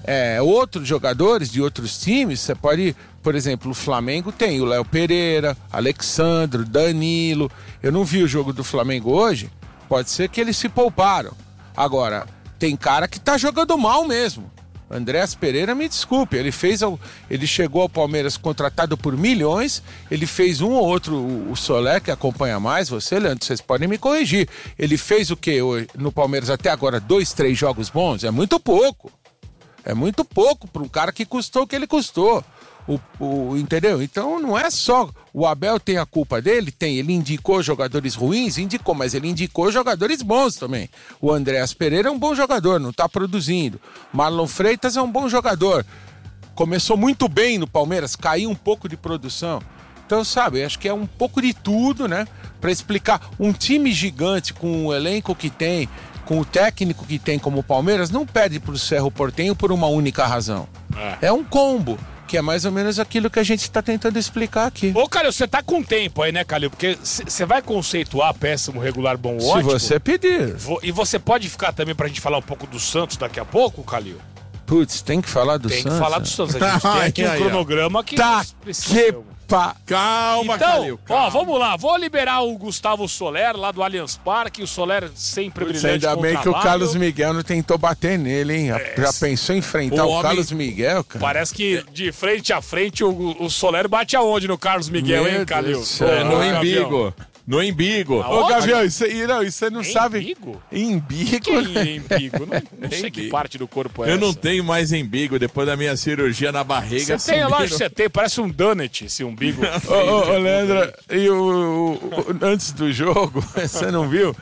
é, outros jogadores de outros times, você pode, por exemplo, o Flamengo tem o Léo Pereira, Alexandre, Danilo. Eu não vi o jogo do Flamengo hoje, pode ser que eles se pouparam. Agora, tem cara que tá jogando mal mesmo. Andréas Pereira, me desculpe, ele fez, ele chegou ao Palmeiras contratado por milhões, ele fez um ou outro, o Soler, que acompanha mais você, Leandro, vocês podem me corrigir. Ele fez o quê no Palmeiras até agora? Dois, três jogos bons? É muito pouco. É muito pouco para um cara que custou o que ele custou. O, o, entendeu? Então não é só o Abel tem a culpa dele, tem, ele indicou jogadores ruins, indicou, mas ele indicou jogadores bons também. O Andréas Pereira é um bom jogador, não tá produzindo. Marlon Freitas é um bom jogador, começou muito bem no Palmeiras, caiu um pouco de produção. Então, sabe, acho que é um pouco de tudo, né? Para explicar, um time gigante com o elenco que tem, com o técnico que tem como o Palmeiras, não perde pro Cerro Porteño por uma única razão. É, é um combo. Que é mais ou menos aquilo que a gente está tentando explicar aqui. Ô, Calil, você tá com tempo aí, né, Calil? Porque você vai conceituar péssimo, regular, bom, Se ótimo. Se você pedir. E você pode ficar também pra gente falar um pouco do Santos daqui a pouco, Calil? Putz, tem que falar do tem Santos. Tem que falar do Santos. A gente tem aqui um cronograma que... Tá que pa... Calma, então, Calil, calma. Ó, vamos lá. Vou liberar o Gustavo Soler, lá do Allianz Parque. O Soler sempre Putz, brilhante. Ainda bem que o Carlos Miguel não tentou bater nele, hein? É, Já pensou em enfrentar o, o homem... Carlos Miguel, cara? Parece que de frente a frente o, o Soler bate aonde no Carlos Miguel, Meu hein, Calil? É, no embigo. No embigo. Ô, Gavião, isso aí não, isso você não em sabe. Embigo? Embigo? Que é embigo? Não, não sei que parte do corpo é Eu essa. não tenho mais embigo depois da minha cirurgia na barriga. Você tem, lógico que você tem. Parece um donut esse umbigo. Ô, ô, ô, Leandro, e o, o, o, antes do jogo, você não viu?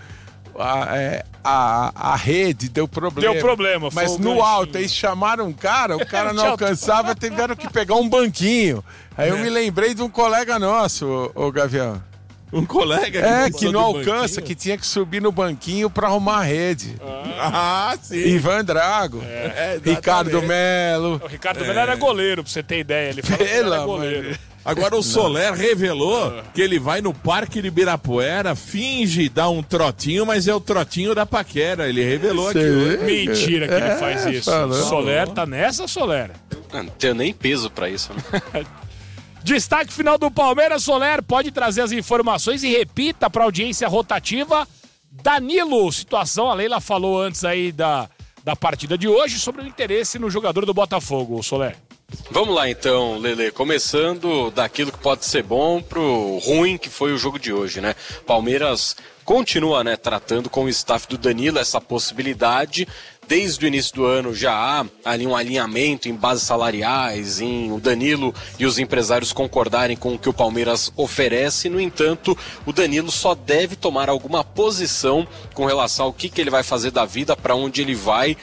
A, é, a, a rede deu problema. Deu problema. Mas no ganchinho. Alto, eles chamaram um cara, o cara não alcançava, tiveram que pegar um banquinho. Aí eu é. me lembrei de um colega nosso, o, o Gavião. Um colega que É, que não alcança, banquinho? Que tinha que subir no banquinho pra arrumar a rede. Ah, ah sim. Ivan Drago. É. É, Ricardo Melo. O Ricardo é. Melo era goleiro, pra você ter ideia. Ele falou Pela que era goleiro. Mãe. Agora o Soler revelou que ele vai no Parque de Ibirapuera, finge dar um trotinho, mas é o trotinho da paquera. Ele revelou aqui. Mentira que é, ele faz isso. Falou. Soler tá nessa, Soler? Não tenho nem peso pra isso, né? Destaque final do Palmeiras. Soler pode trazer as informações e repita para a audiência rotativa. Danilo, situação, a Leila falou antes aí da, da partida de hoje sobre o interesse no jogador do Botafogo, Soler. Vamos lá então, Lele, começando daquilo que pode ser bom pro ruim que foi o jogo de hoje, né? Palmeiras continua, né, tratando com o staff do Danilo essa possibilidade. Desde o início do ano já há ali um alinhamento em bases salariais, em o Danilo e os empresários concordarem com o que o Palmeiras oferece. No entanto, o Danilo só deve tomar alguma posição com relação ao que, que ele vai fazer da vida, para onde ele vai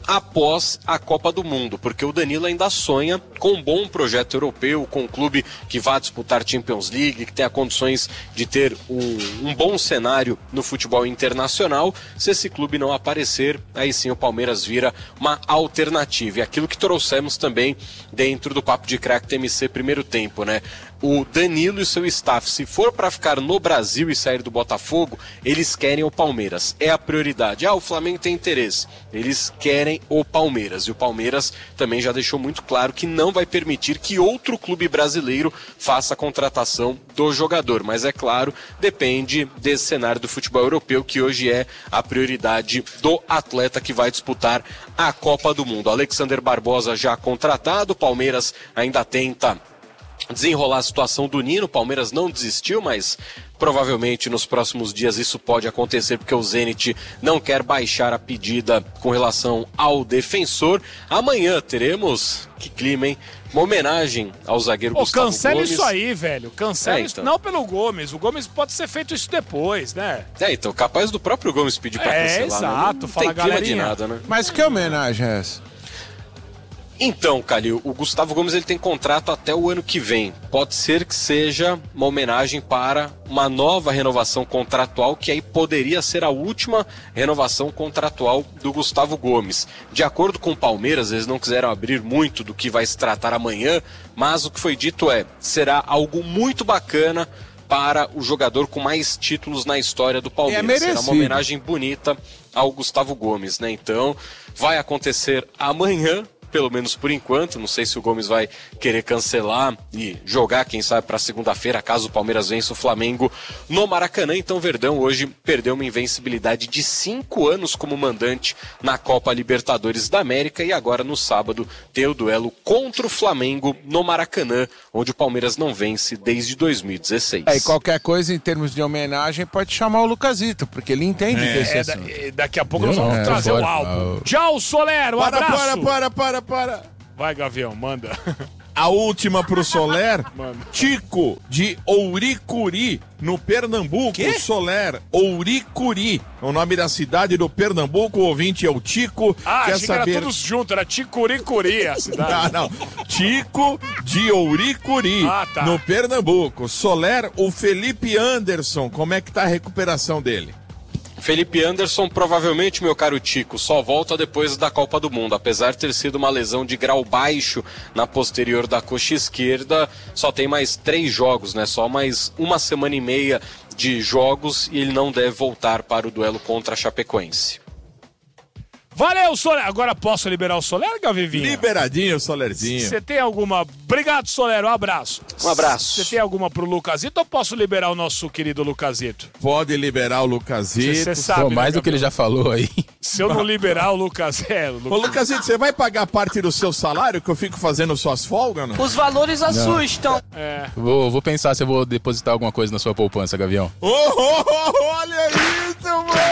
após a Copa do Mundo, porque o Danilo ainda sonha com um bom projeto europeu, com um clube que vá disputar Champions League, que tenha condições de ter um, um bom cenário no futebol internacional. Se esse clube não aparecer, aí sim o Palmeiras vira uma alternativa. E aquilo que trouxemos também dentro do Papo de Crack T M C primeiro tempo, né? O Danilo e seu staff, se for para ficar no Brasil e sair do Botafogo, eles querem o Palmeiras. É a prioridade. Ah, o Flamengo tem interesse. Eles querem o Palmeiras. E o Palmeiras também já deixou muito claro que não vai permitir que outro clube brasileiro faça a contratação do jogador. Mas é claro, depende desse cenário do futebol europeu, que hoje é a prioridade do atleta que vai disputar a Copa do Mundo. Alexander Barbosa já contratado. O Palmeiras ainda tenta desenrolar a situação do Nino. O Palmeiras não desistiu, mas provavelmente nos próximos dias isso pode acontecer, porque o Zenit não quer baixar a pedida com relação ao defensor. Amanhã teremos, que clima, hein? Uma homenagem ao zagueiro Pô, Gustavo cancela Gomes. isso aí, velho. Cancela é, isso. então. Não pelo Gomes. O Gomes pode ser feito isso depois, né? É, então, capaz do próprio Gomes pedir pra é, cancelar. Exato, né? Não fala tem clima galerinha. de nada, né? Mas que homenagem é essa? Então, Calil, o Gustavo Gomes ele tem contrato até o ano que vem. Pode ser que seja uma homenagem para uma nova renovação contratual, que aí poderia ser a última renovação contratual do Gustavo Gomes. De acordo com o Palmeiras, eles não quiseram abrir muito do que vai se tratar amanhã, mas o que foi dito é, será algo muito bacana para o jogador com mais títulos na história do Palmeiras. É será uma homenagem bonita ao Gustavo Gomes, né? Então, vai acontecer amanhã. pelo menos por enquanto. Não sei se o Gomes vai querer cancelar e jogar, quem sabe, para segunda-feira, caso o Palmeiras vença o Flamengo no Maracanã. Então o Verdão hoje perdeu uma invencibilidade de cinco anos como mandante na Copa Libertadores da América e agora no sábado tem o duelo contra o Flamengo no Maracanã, onde o Palmeiras não vence desde dois mil e dezesseis. É, e qualquer coisa em termos de homenagem pode chamar o Lucasito, porque ele entende é, desse é, assunto. Da, daqui a pouco nós vamos é, trazer fora, o álbum. não. Tchau, Soler, um para, abraço. Para, para, para, para. Vai, Gavião, manda. A última pro Soler, Tico, de Ouricuri, no Pernambuco. Quê? Soler, Ouricuri, o nome da cidade do Pernambuco. O ouvinte é o Tico. Ah, quer achei saber... que era todos juntos, era Ticuricuri a cidade. Não, não. Tico de Ouricuri, ah, tá. no Pernambuco. Soler, o Felipe Anderson, como é que tá a recuperação dele? Felipe Anderson, provavelmente, meu caro Tico, só volta depois da Copa do Mundo. Apesar de ter sido uma lesão de grau baixo na posterior da coxa esquerda, só tem mais três jogos, né? Só mais uma semana e meia de jogos e ele não deve voltar para o duelo contra a Chapecoense. Valeu, Soler. Agora posso liberar o Soler, Gavivinho? Liberadinho, Solerzinho. Você tem alguma... Obrigado, Soler. Um abraço. Um abraço. Você tem alguma pro Lucasito ou posso liberar o nosso querido Lucasito? Pode liberar o Lucasito. Você sabe, Pô, mais né, do que ele já falou aí. Se eu não liberar o Lucas... É, o Ô, Lucasito, você vai pagar parte do seu salário que eu fico fazendo suas folgas, não? Os valores assustam. É. Vou, vou pensar se eu vou depositar alguma coisa na sua poupança, Gavião. Oh, oh, oh, olha isso,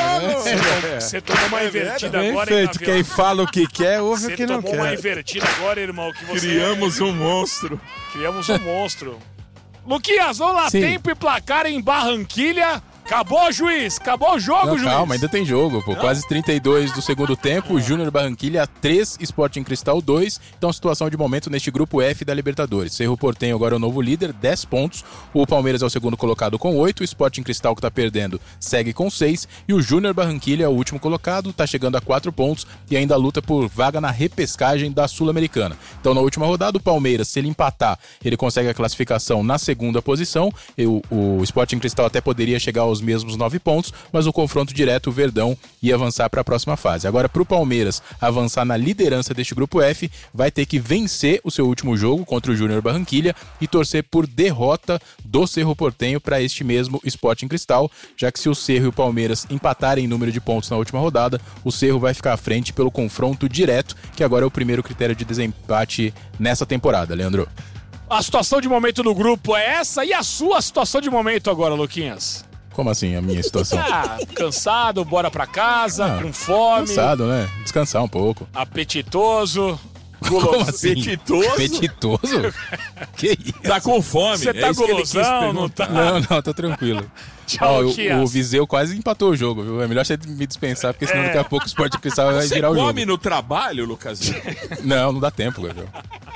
mano! Você tomou uma invertida Bem agora, feito, hein, quem fala o que quer, ouve Você o que não tomou uma quer. invertida agora, irmão, que você... Criamos um monstro. Criamos um monstro. Luquinhas, vamos lá, Sim. tempo e placar em Barranquilha. Acabou, juiz? Acabou o jogo, Não, juiz? calma, ainda tem jogo, pô. Quase trinta e dois do segundo tempo, o Júnior Barranquilha três, Sporting Cristal dois. Então, situação de momento neste grupo F da Libertadores. Cerro Porteño agora é o novo líder, dez pontos. O Palmeiras é o segundo colocado com oito. O Sporting Cristal, que tá perdendo, segue com seis. E o Júnior Barranquilha é o último colocado, tá chegando a quatro pontos e ainda luta por vaga na repescagem da Sul-Americana. Então, na última rodada, o Palmeiras, se ele empatar, ele consegue a classificação na segunda posição. E o, o Sporting Cristal até poderia chegar aos mesmos nove pontos, mas no confronto direto o Verdão ia avançar para a próxima fase. Agora, para o Palmeiras avançar na liderança deste grupo F, vai ter que vencer o seu último jogo contra o Júnior Barranquilha e torcer por derrota do Cerro Porteño para este mesmo Sporting Cristal, já que se o Cerro e o Palmeiras empatarem em número de pontos na última rodada, o Cerro vai ficar à frente pelo confronto direto, que agora é o primeiro critério de desempate nessa temporada, Leandro. A situação de momento do grupo é essa e a sua situação de momento agora, Luquinhas? Como assim a minha situação? Ah, cansado, bora pra casa, Ah, com fome. Cansado, né? Descansar um pouco. Apetitoso. Como assim? Apetitoso? Apetitoso? Que isso? Tá com fome. Você tá é isso que ele quis golosão, não perguntar. tá? Não, não, tô tranquilo. Tchau, Ó, Luquinhas. o, o Viseu quase empatou o jogo, viu? É melhor você me dispensar, porque senão É. daqui a pouco o Sport Cristal vai Você virar o jogo. come no trabalho, Lucasinho? Não, não dá tempo, Gabriel.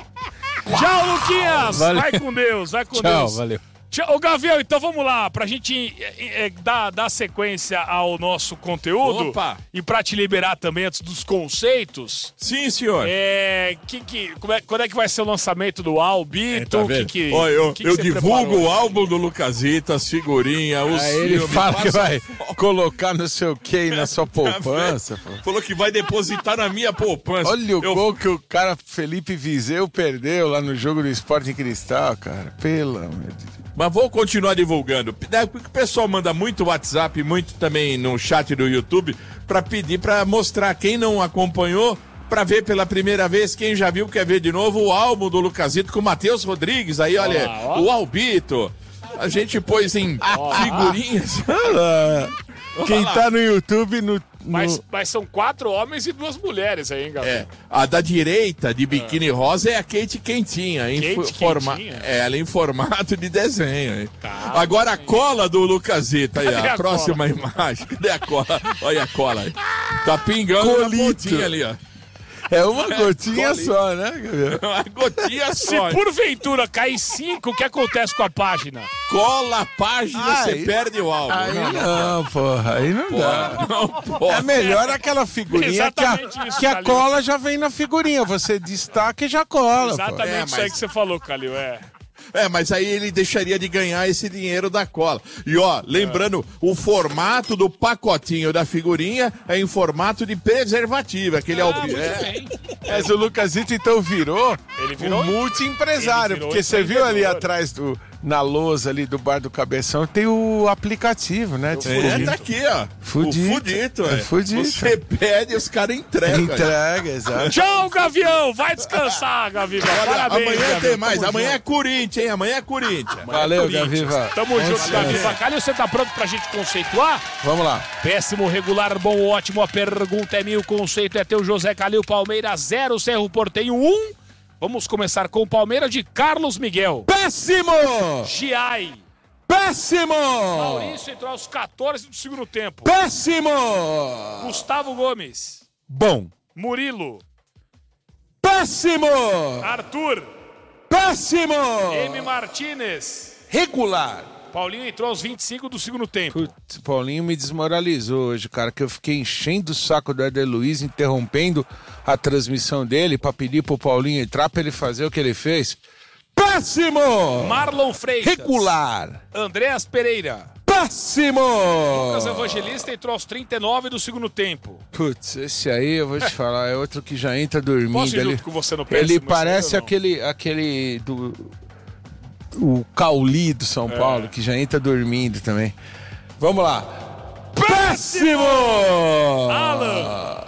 Tchau, Luquinhas. Valeu. Vai com Deus, vai com Tchau, Deus. valeu. Tchau, ô Gavião, então vamos lá, pra gente é, é, dar, dar sequência ao nosso conteúdo. Opa. E pra te liberar também antes dos conceitos. Sim, senhor. É, que, que, como é, quando é que vai ser o lançamento do Albito? Tá que, vendo? que, Ó, eu que que eu você divulgo preparou? o álbum do Lucasito, as figurinhas, os Aí ele filmes, fala que passa vai foto. colocar não sei o que aí na sua Tá poupança. pô. Falou que vai depositar na minha poupança. Olha o Eu- gol que o cara Felipe Viseu perdeu lá no jogo do Sporting Cristal, cara. Pelo amor de Deus. Mas vou continuar divulgando. É, porque o pessoal manda muito WhatsApp, muito também no chat do YouTube, pra pedir, pra mostrar quem não acompanhou, pra ver pela primeira vez, quem já viu quer ver de novo o álbum do Lucasito com o Matheus Rodrigues. Aí, olha, Ó, ó. o Albito. A gente pôs em figurinhas. Quem tá no YouTube, no, no- Mas, mas são quatro homens e duas mulheres aí, hein, Gavião? É, a da direita, de biquíni rosa, é a Kate Quentinha. Em Kate fo- forma... Quentinha? É, ela em formato de desenho. hein? Tá. Agora a cola do Lucasito, aí, Cadê a, a próxima imagem. Cadê a cola? Olha a cola aí. Tá pingando na Colito. pontinha ali, ó. É uma gotinha colhe. só, né, Gabriel? Uma gotinha Se só. porventura cair cinco, o que acontece com a página? Cola a página, você Aí- perde o álbum. Aí Não, não, porra, aí não dá. não pode. É melhor aquela figurinha que a, Exatamente isso, que a Calil. cola já vem na figurinha. Você destaca e já cola. pô. Exatamente É, isso aí mas- que você falou, Calil, é. É, mas aí ele deixaria de ganhar esse dinheiro da cola. E ó, lembrando, é. o formato do pacotinho da figurinha é em formato de preservativo, aquele ah, albi... é. Mas o Lucasito então virou, ele virou um multi-empresário, virou porque você viu ali atrás do... Na lousa ali do bar do Cabeção tem o aplicativo, né? É, tá aqui, ó. Fudito. O Fudito, é. Fudito. Você pede e os caras entregam. Entrega, exato. Tchau, Gavião! Vai descansar, Gaviva. Parabéns, amanhã Gaviva. tem mais. Tamo amanhã junto. é Corinthians, hein? Amanhã é Corinthians. Valeu, Amanhã é Gaviva. Tamo Bom junto, dia. Gaviva. Calil, você tá pronto pra gente conceituar? Vamos lá. Péssimo, regular, bom, ótimo. A pergunta é minha, o conceito é teu. José Calil, Palmeiras zero, Cerro Porteño um. Vamos começar com o Palmeiras de Carlos Miguel. Péssimo! Giai. Péssimo! Maurício entrou aos quatorze do segundo tempo. Péssimo! Gustavo Gomes. Bom. Murilo. Péssimo! Arthur. Péssimo! M. Martínez. Regular. Paulinho entrou aos vinte e cinco do segundo tempo. Putz, Paulinho me desmoralizou hoje, cara, que eu fiquei enchendo o saco do Éder Luiz, interrompendo a transmissão dele pra pedir pro Paulinho entrar pra ele fazer o que ele fez. Péssimo! Marlon Freitas. Regular. Andréas Pereira. Péssimo! Lucas Evangelista entrou aos trinta e nove do segundo tempo. Putz, esse aí eu vou te falar, é outro que já entra dormindo. Posso ir ele, junto com você no péssimo? Ele parece aquele, aquele do... O Cauli do São é. Paulo, que já entra dormindo também. Vamos lá. Péssimo! Alan.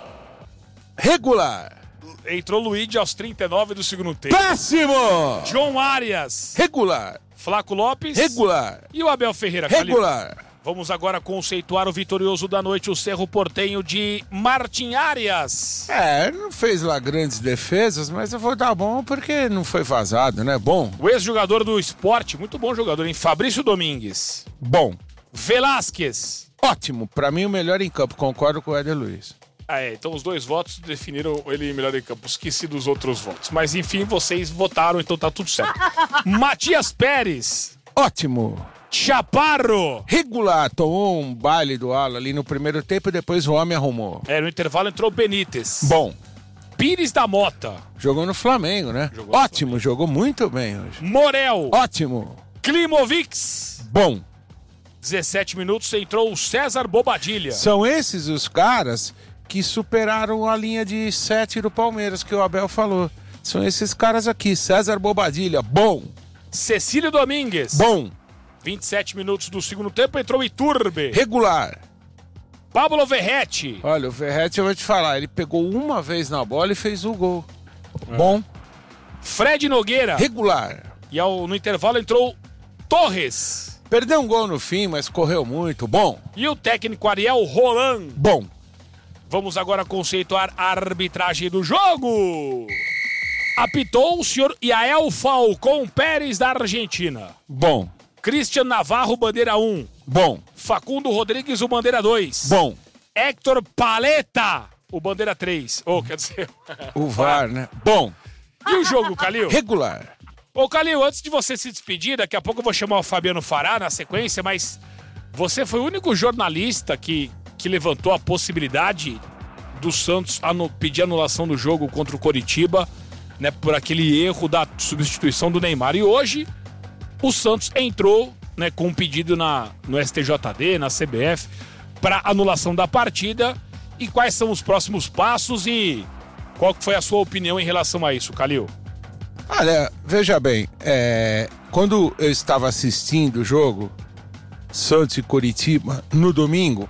Regular. Entrou Luigi aos trinta e nove do segundo tempo. Péssimo! John Arias. Regular. Flaco Lopes. Regular. E o Abel Ferreira. Regular. Calil. Vamos agora conceituar o vitorioso da noite, o Cerro Porteño de Martin Arias. É, não fez lá grandes defesas, mas eu vou dar bom porque não foi vazado, né? Bom. O ex-jogador do Sport, muito bom jogador, hein? Fabrício Domingues. Bom. Velasquez. Ótimo, pra mim o melhor em campo, concordo com o Éder Luiz. Ah, é, então os dois votos definiram ele melhor em campo. Esqueci dos outros votos. Mas enfim, vocês votaram, então tá tudo certo. Matias Pérez. Ótimo. Chaparro. Regular, tomou um baile do Ala ali no primeiro tempo e depois o homem arrumou. É, no intervalo entrou Benítez. Bom. Pires da Mota. Jogou no Flamengo, né? Jogou Ótimo, Flamengo. Jogou muito bem hoje. Morel. Ótimo. Klimovics. Bom. dezessete minutos entrou o César Bobadilha. São esses os caras que superaram a linha de sete do Palmeiras que o Abel falou. São esses caras aqui. César Bobadilha. Bom. Cecílio Domingues. Bom. vinte e sete minutos do segundo tempo, entrou o Iturbe. Regular. Pablo Verrete. Olha, o Verrete eu vou te falar, ele pegou uma vez na bola e fez o gol. É. Bom. Fred Nogueira. Regular. E ao, no intervalo entrou Torres. Perdeu um gol no fim, mas correu muito. Bom. E o técnico Ariel Roland. Bom. Vamos agora conceituar a arbitragem do jogo. Apitou o senhor Yael Falcón Pérez da Argentina. Bom. Christian Navarro, bandeira um. Bom. Facundo Rodrigues, o bandeira dois. Bom. Héctor Paleta, o bandeira três. Ou, oh, quer dizer... O V A R, né? Bom. E o jogo, Calil? Regular. Ô, Calil, antes de você se despedir, daqui a pouco eu vou chamar o Fabiano Fará na sequência, mas você foi o único jornalista que, que levantou a possibilidade do Santos anu- pedir anulação do jogo contra o Coritiba, né, por aquele erro da substituição do Neymar. E hoje... O Santos entrou, né, com um pedido na, no S T J D, na C B F, para anulação da partida. E quais são os próximos passos e qual foi a sua opinião em relação a isso, Calil? Olha, veja bem, é, quando eu estava assistindo o jogo Santos e Coritiba no domingo,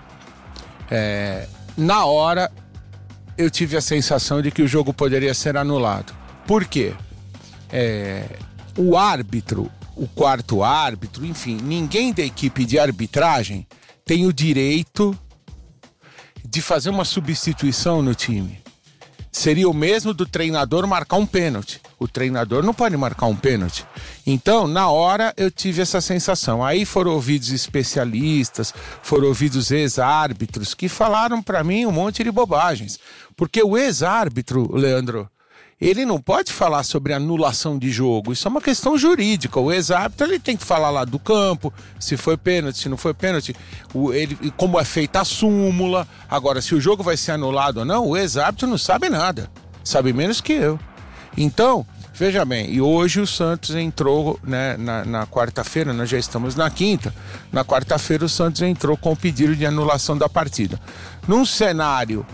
é, na hora eu tive a sensação de que o jogo poderia ser anulado. Por quê? É, o árbitro... o quarto árbitro, enfim, ninguém da equipe de arbitragem tem o direito de fazer uma substituição no time. Seria o mesmo do treinador marcar um pênalti. O treinador não pode marcar um pênalti. Então, na hora, eu tive essa sensação. Aí foram ouvidos especialistas, foram ouvidos ex-árbitros que falaram pra mim um monte de bobagens. Porque o ex-árbitro, Leandro, ele não pode falar sobre anulação de jogo. Isso é uma questão jurídica. O ex-árbitro ele tem que falar lá do campo, se foi pênalti, se não foi pênalti, o, ele, como é feita a súmula. Agora, se o jogo vai ser anulado ou não, o ex-árbitro não sabe nada. Sabe menos que eu. Então, Veja bem, e hoje o Santos entrou, né, na, na quarta-feira, nós já estamos na quinta, na quarta-feira o Santos entrou com o pedido de anulação da partida. Num cenário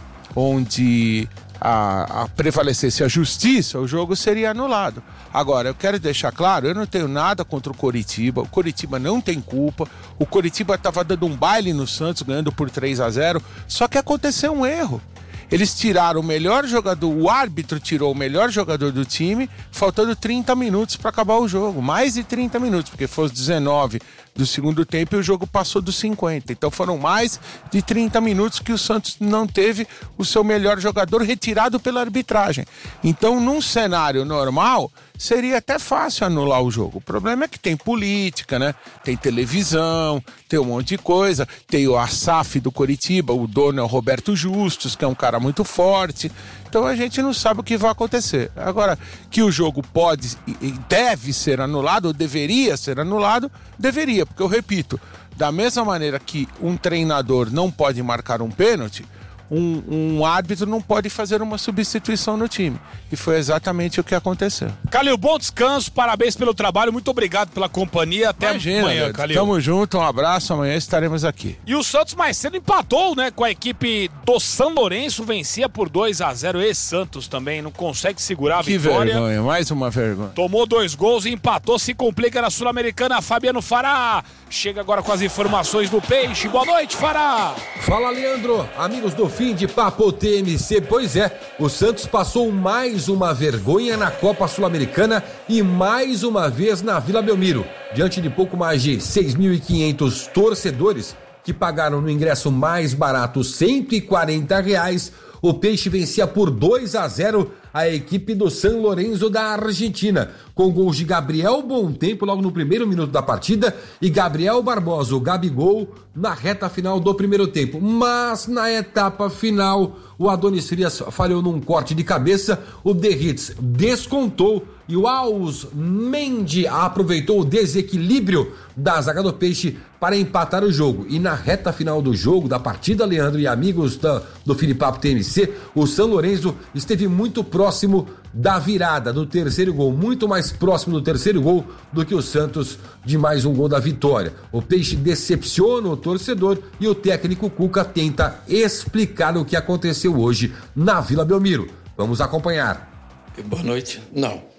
onde a, a prevalecesse a justiça, o jogo seria anulado. Agora, eu quero deixar claro, eu não tenho nada contra o Coritiba, o Coritiba não tem culpa, o Coritiba estava dando um baile no Santos, ganhando por três a zero, só que aconteceu um erro. Eles tiraram o melhor jogador, o árbitro tirou o melhor jogador do time, faltando trinta minutos para acabar o jogo, mais de trinta minutos, porque foi os dezenove do segundo tempo e o jogo passou dos cinquenta. Então foram mais de trinta minutos que o Santos não teve o seu melhor jogador retirado pela arbitragem. Então, num cenário normal, seria até fácil anular o jogo. O problema é que tem política, né? Tem televisão, tem um monte de coisa. Tem o A S A F do Coritiba, o dono é o Roberto Justus, que é um cara muito forte. Então a gente não sabe o que vai acontecer. Agora, que o jogo pode e deve ser anulado, ou deveria ser anulado, deveria. Porque eu repito, da mesma maneira que um treinador não pode marcar um pênalti, Um, um árbitro não pode fazer uma substituição no time. E foi exatamente o que aconteceu. Calil, bom descanso, parabéns pelo trabalho, muito obrigado pela companhia. Até Imagina, amanhã, Calil. Tamo junto, um abraço, amanhã estaremos aqui. E o Santos mais cedo empatou, né, com a equipe do São Lourenço, vencia por dois a zero. E Santos também não consegue segurar a que vitória. Que vergonha, mais uma vergonha. Tomou dois gols e empatou, se complica na Sul-Americana. Fabiano Fará chega agora com as informações do Peixe. Boa noite, Fará. Fala, Leandro, amigos do Fim de Papo T M C. Pois é, o Santos passou mais uma vergonha na Copa Sul-Americana e mais uma vez na Vila Belmiro, diante de pouco mais de seis mil e quinhentos torcedores que pagaram no ingresso mais barato cento e quarenta reais. O Peixe vencia por dois a zero a equipe do São Lourenço da Argentina, com gols de Gabriel Bontempo logo no primeiro minuto da partida e Gabriel Barbosa, o Gabigol, na reta final do primeiro tempo. Mas na etapa final, o Adonis Frias falhou num corte de cabeça, o Derrits descontou e o Alves Mendy aproveitou o desequilíbrio da zaga do Peixe para empatar o jogo. E na reta final do jogo, da partida, Leandro e amigos da, do Filipapo T M C, o São Lourenço esteve muito próximo da virada, do terceiro gol, muito mais próximo do terceiro gol do que o Santos de mais um gol da vitória. O Peixe decepciona o torcedor e o técnico Cuca tenta explicar o que aconteceu hoje na Vila Belmiro. Vamos acompanhar. Boa noite. Não.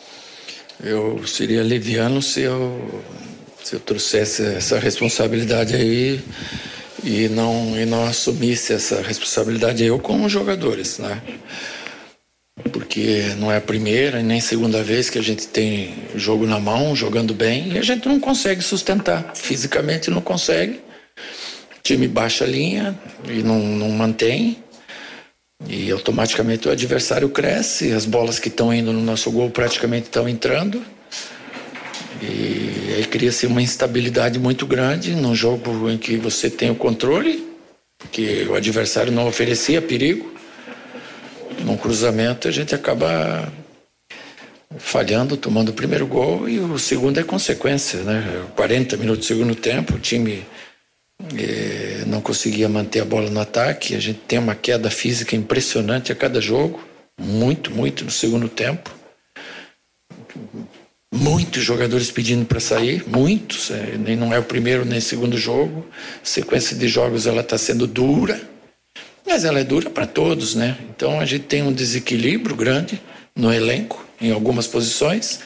Eu seria leviano se eu, se eu trouxesse essa responsabilidade aí e não, e não assumisse essa responsabilidade eu com os jogadores, né? Porque não é a primeira e nem segunda vez que a gente tem jogo na mão, jogando bem, e a gente não consegue sustentar. Fisicamente não consegue. O time baixa a linha e não, não mantém. E automaticamente o adversário cresce, as bolas que estão indo no nosso gol praticamente estão entrando. E aí cria-se uma instabilidade muito grande num jogo em que você tem o controle, que o adversário não oferecia perigo. Num cruzamento a gente acaba falhando, tomando o primeiro gol e o segundo é consequência, né? quarenta minutos do segundo tempo, o time eh, não conseguia manter a bola no ataque, a gente tem uma queda física impressionante a cada jogo, muito, muito no segundo tempo. Muitos jogadores pedindo para sair, muitos, é, nem não é o primeiro nem o segundo jogo. A sequência de jogos ela está sendo dura, mas ela é dura para todos, né? Então a gente tem um desequilíbrio grande no elenco, em algumas posições,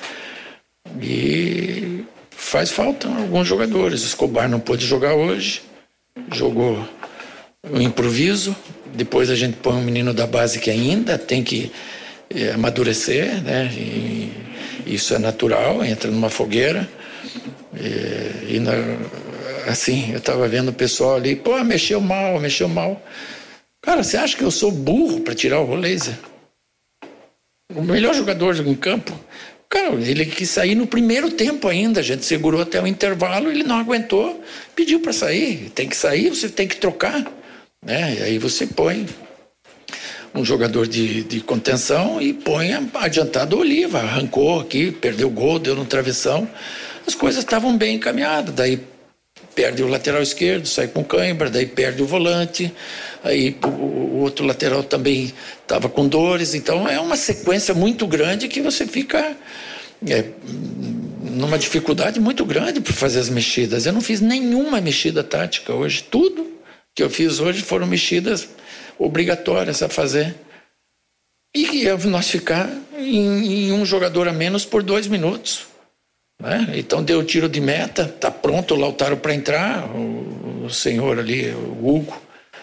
e faz falta alguns jogadores. O Escobar não pôde jogar hoje, jogou o improviso. Depois a gente põe um menino da base que ainda tem que é, amadurecer, né? E isso é natural, entra numa fogueira. E, e na, assim, eu estava vendo o pessoal ali, pô, mexeu mal, mexeu mal. Cara, você acha que eu sou burro para tirar o Roleiser? O melhor jogador em campo. Cara, ele quis sair no primeiro tempo ainda. A gente segurou até o intervalo, ele não aguentou, pediu para sair. Tem que sair, você tem que trocar, né? E aí você põe um jogador de, de contenção e põe adiantado o Oliva. Arrancou aqui, perdeu o gol, deu no travessão. As coisas estavam bem encaminhadas. Daí perde o lateral esquerdo, sai com cãibra, daí perde o volante. aí o, o outro lateral também estava com dores, então é uma sequência muito grande que você fica é, numa dificuldade muito grande para fazer as mexidas. Eu não fiz nenhuma mexida tática hoje, tudo que eu fiz hoje foram mexidas obrigatórias a fazer. E nós ficar em, em um jogador a menos por dois minutos. Né? Então deu o tiro de meta, tá pronto o Lautaro para entrar, o, o senhor ali, o Hugo.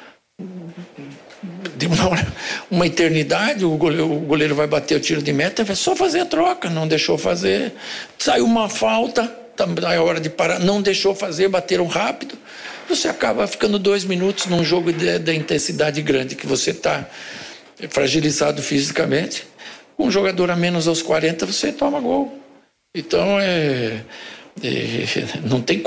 Deu uma, uma eternidade, o goleiro, o goleiro vai bater o tiro de meta, vai só fazer a troca, não deixou fazer. Saiu uma falta, é hora de parar, não deixou fazer, bateram rápido. Você acaba ficando dois minutos num jogo de, de intensidade grande, que você está fragilizado fisicamente. Com um jogador a menos aos quarenta, você toma gol. Então, é, é, não tem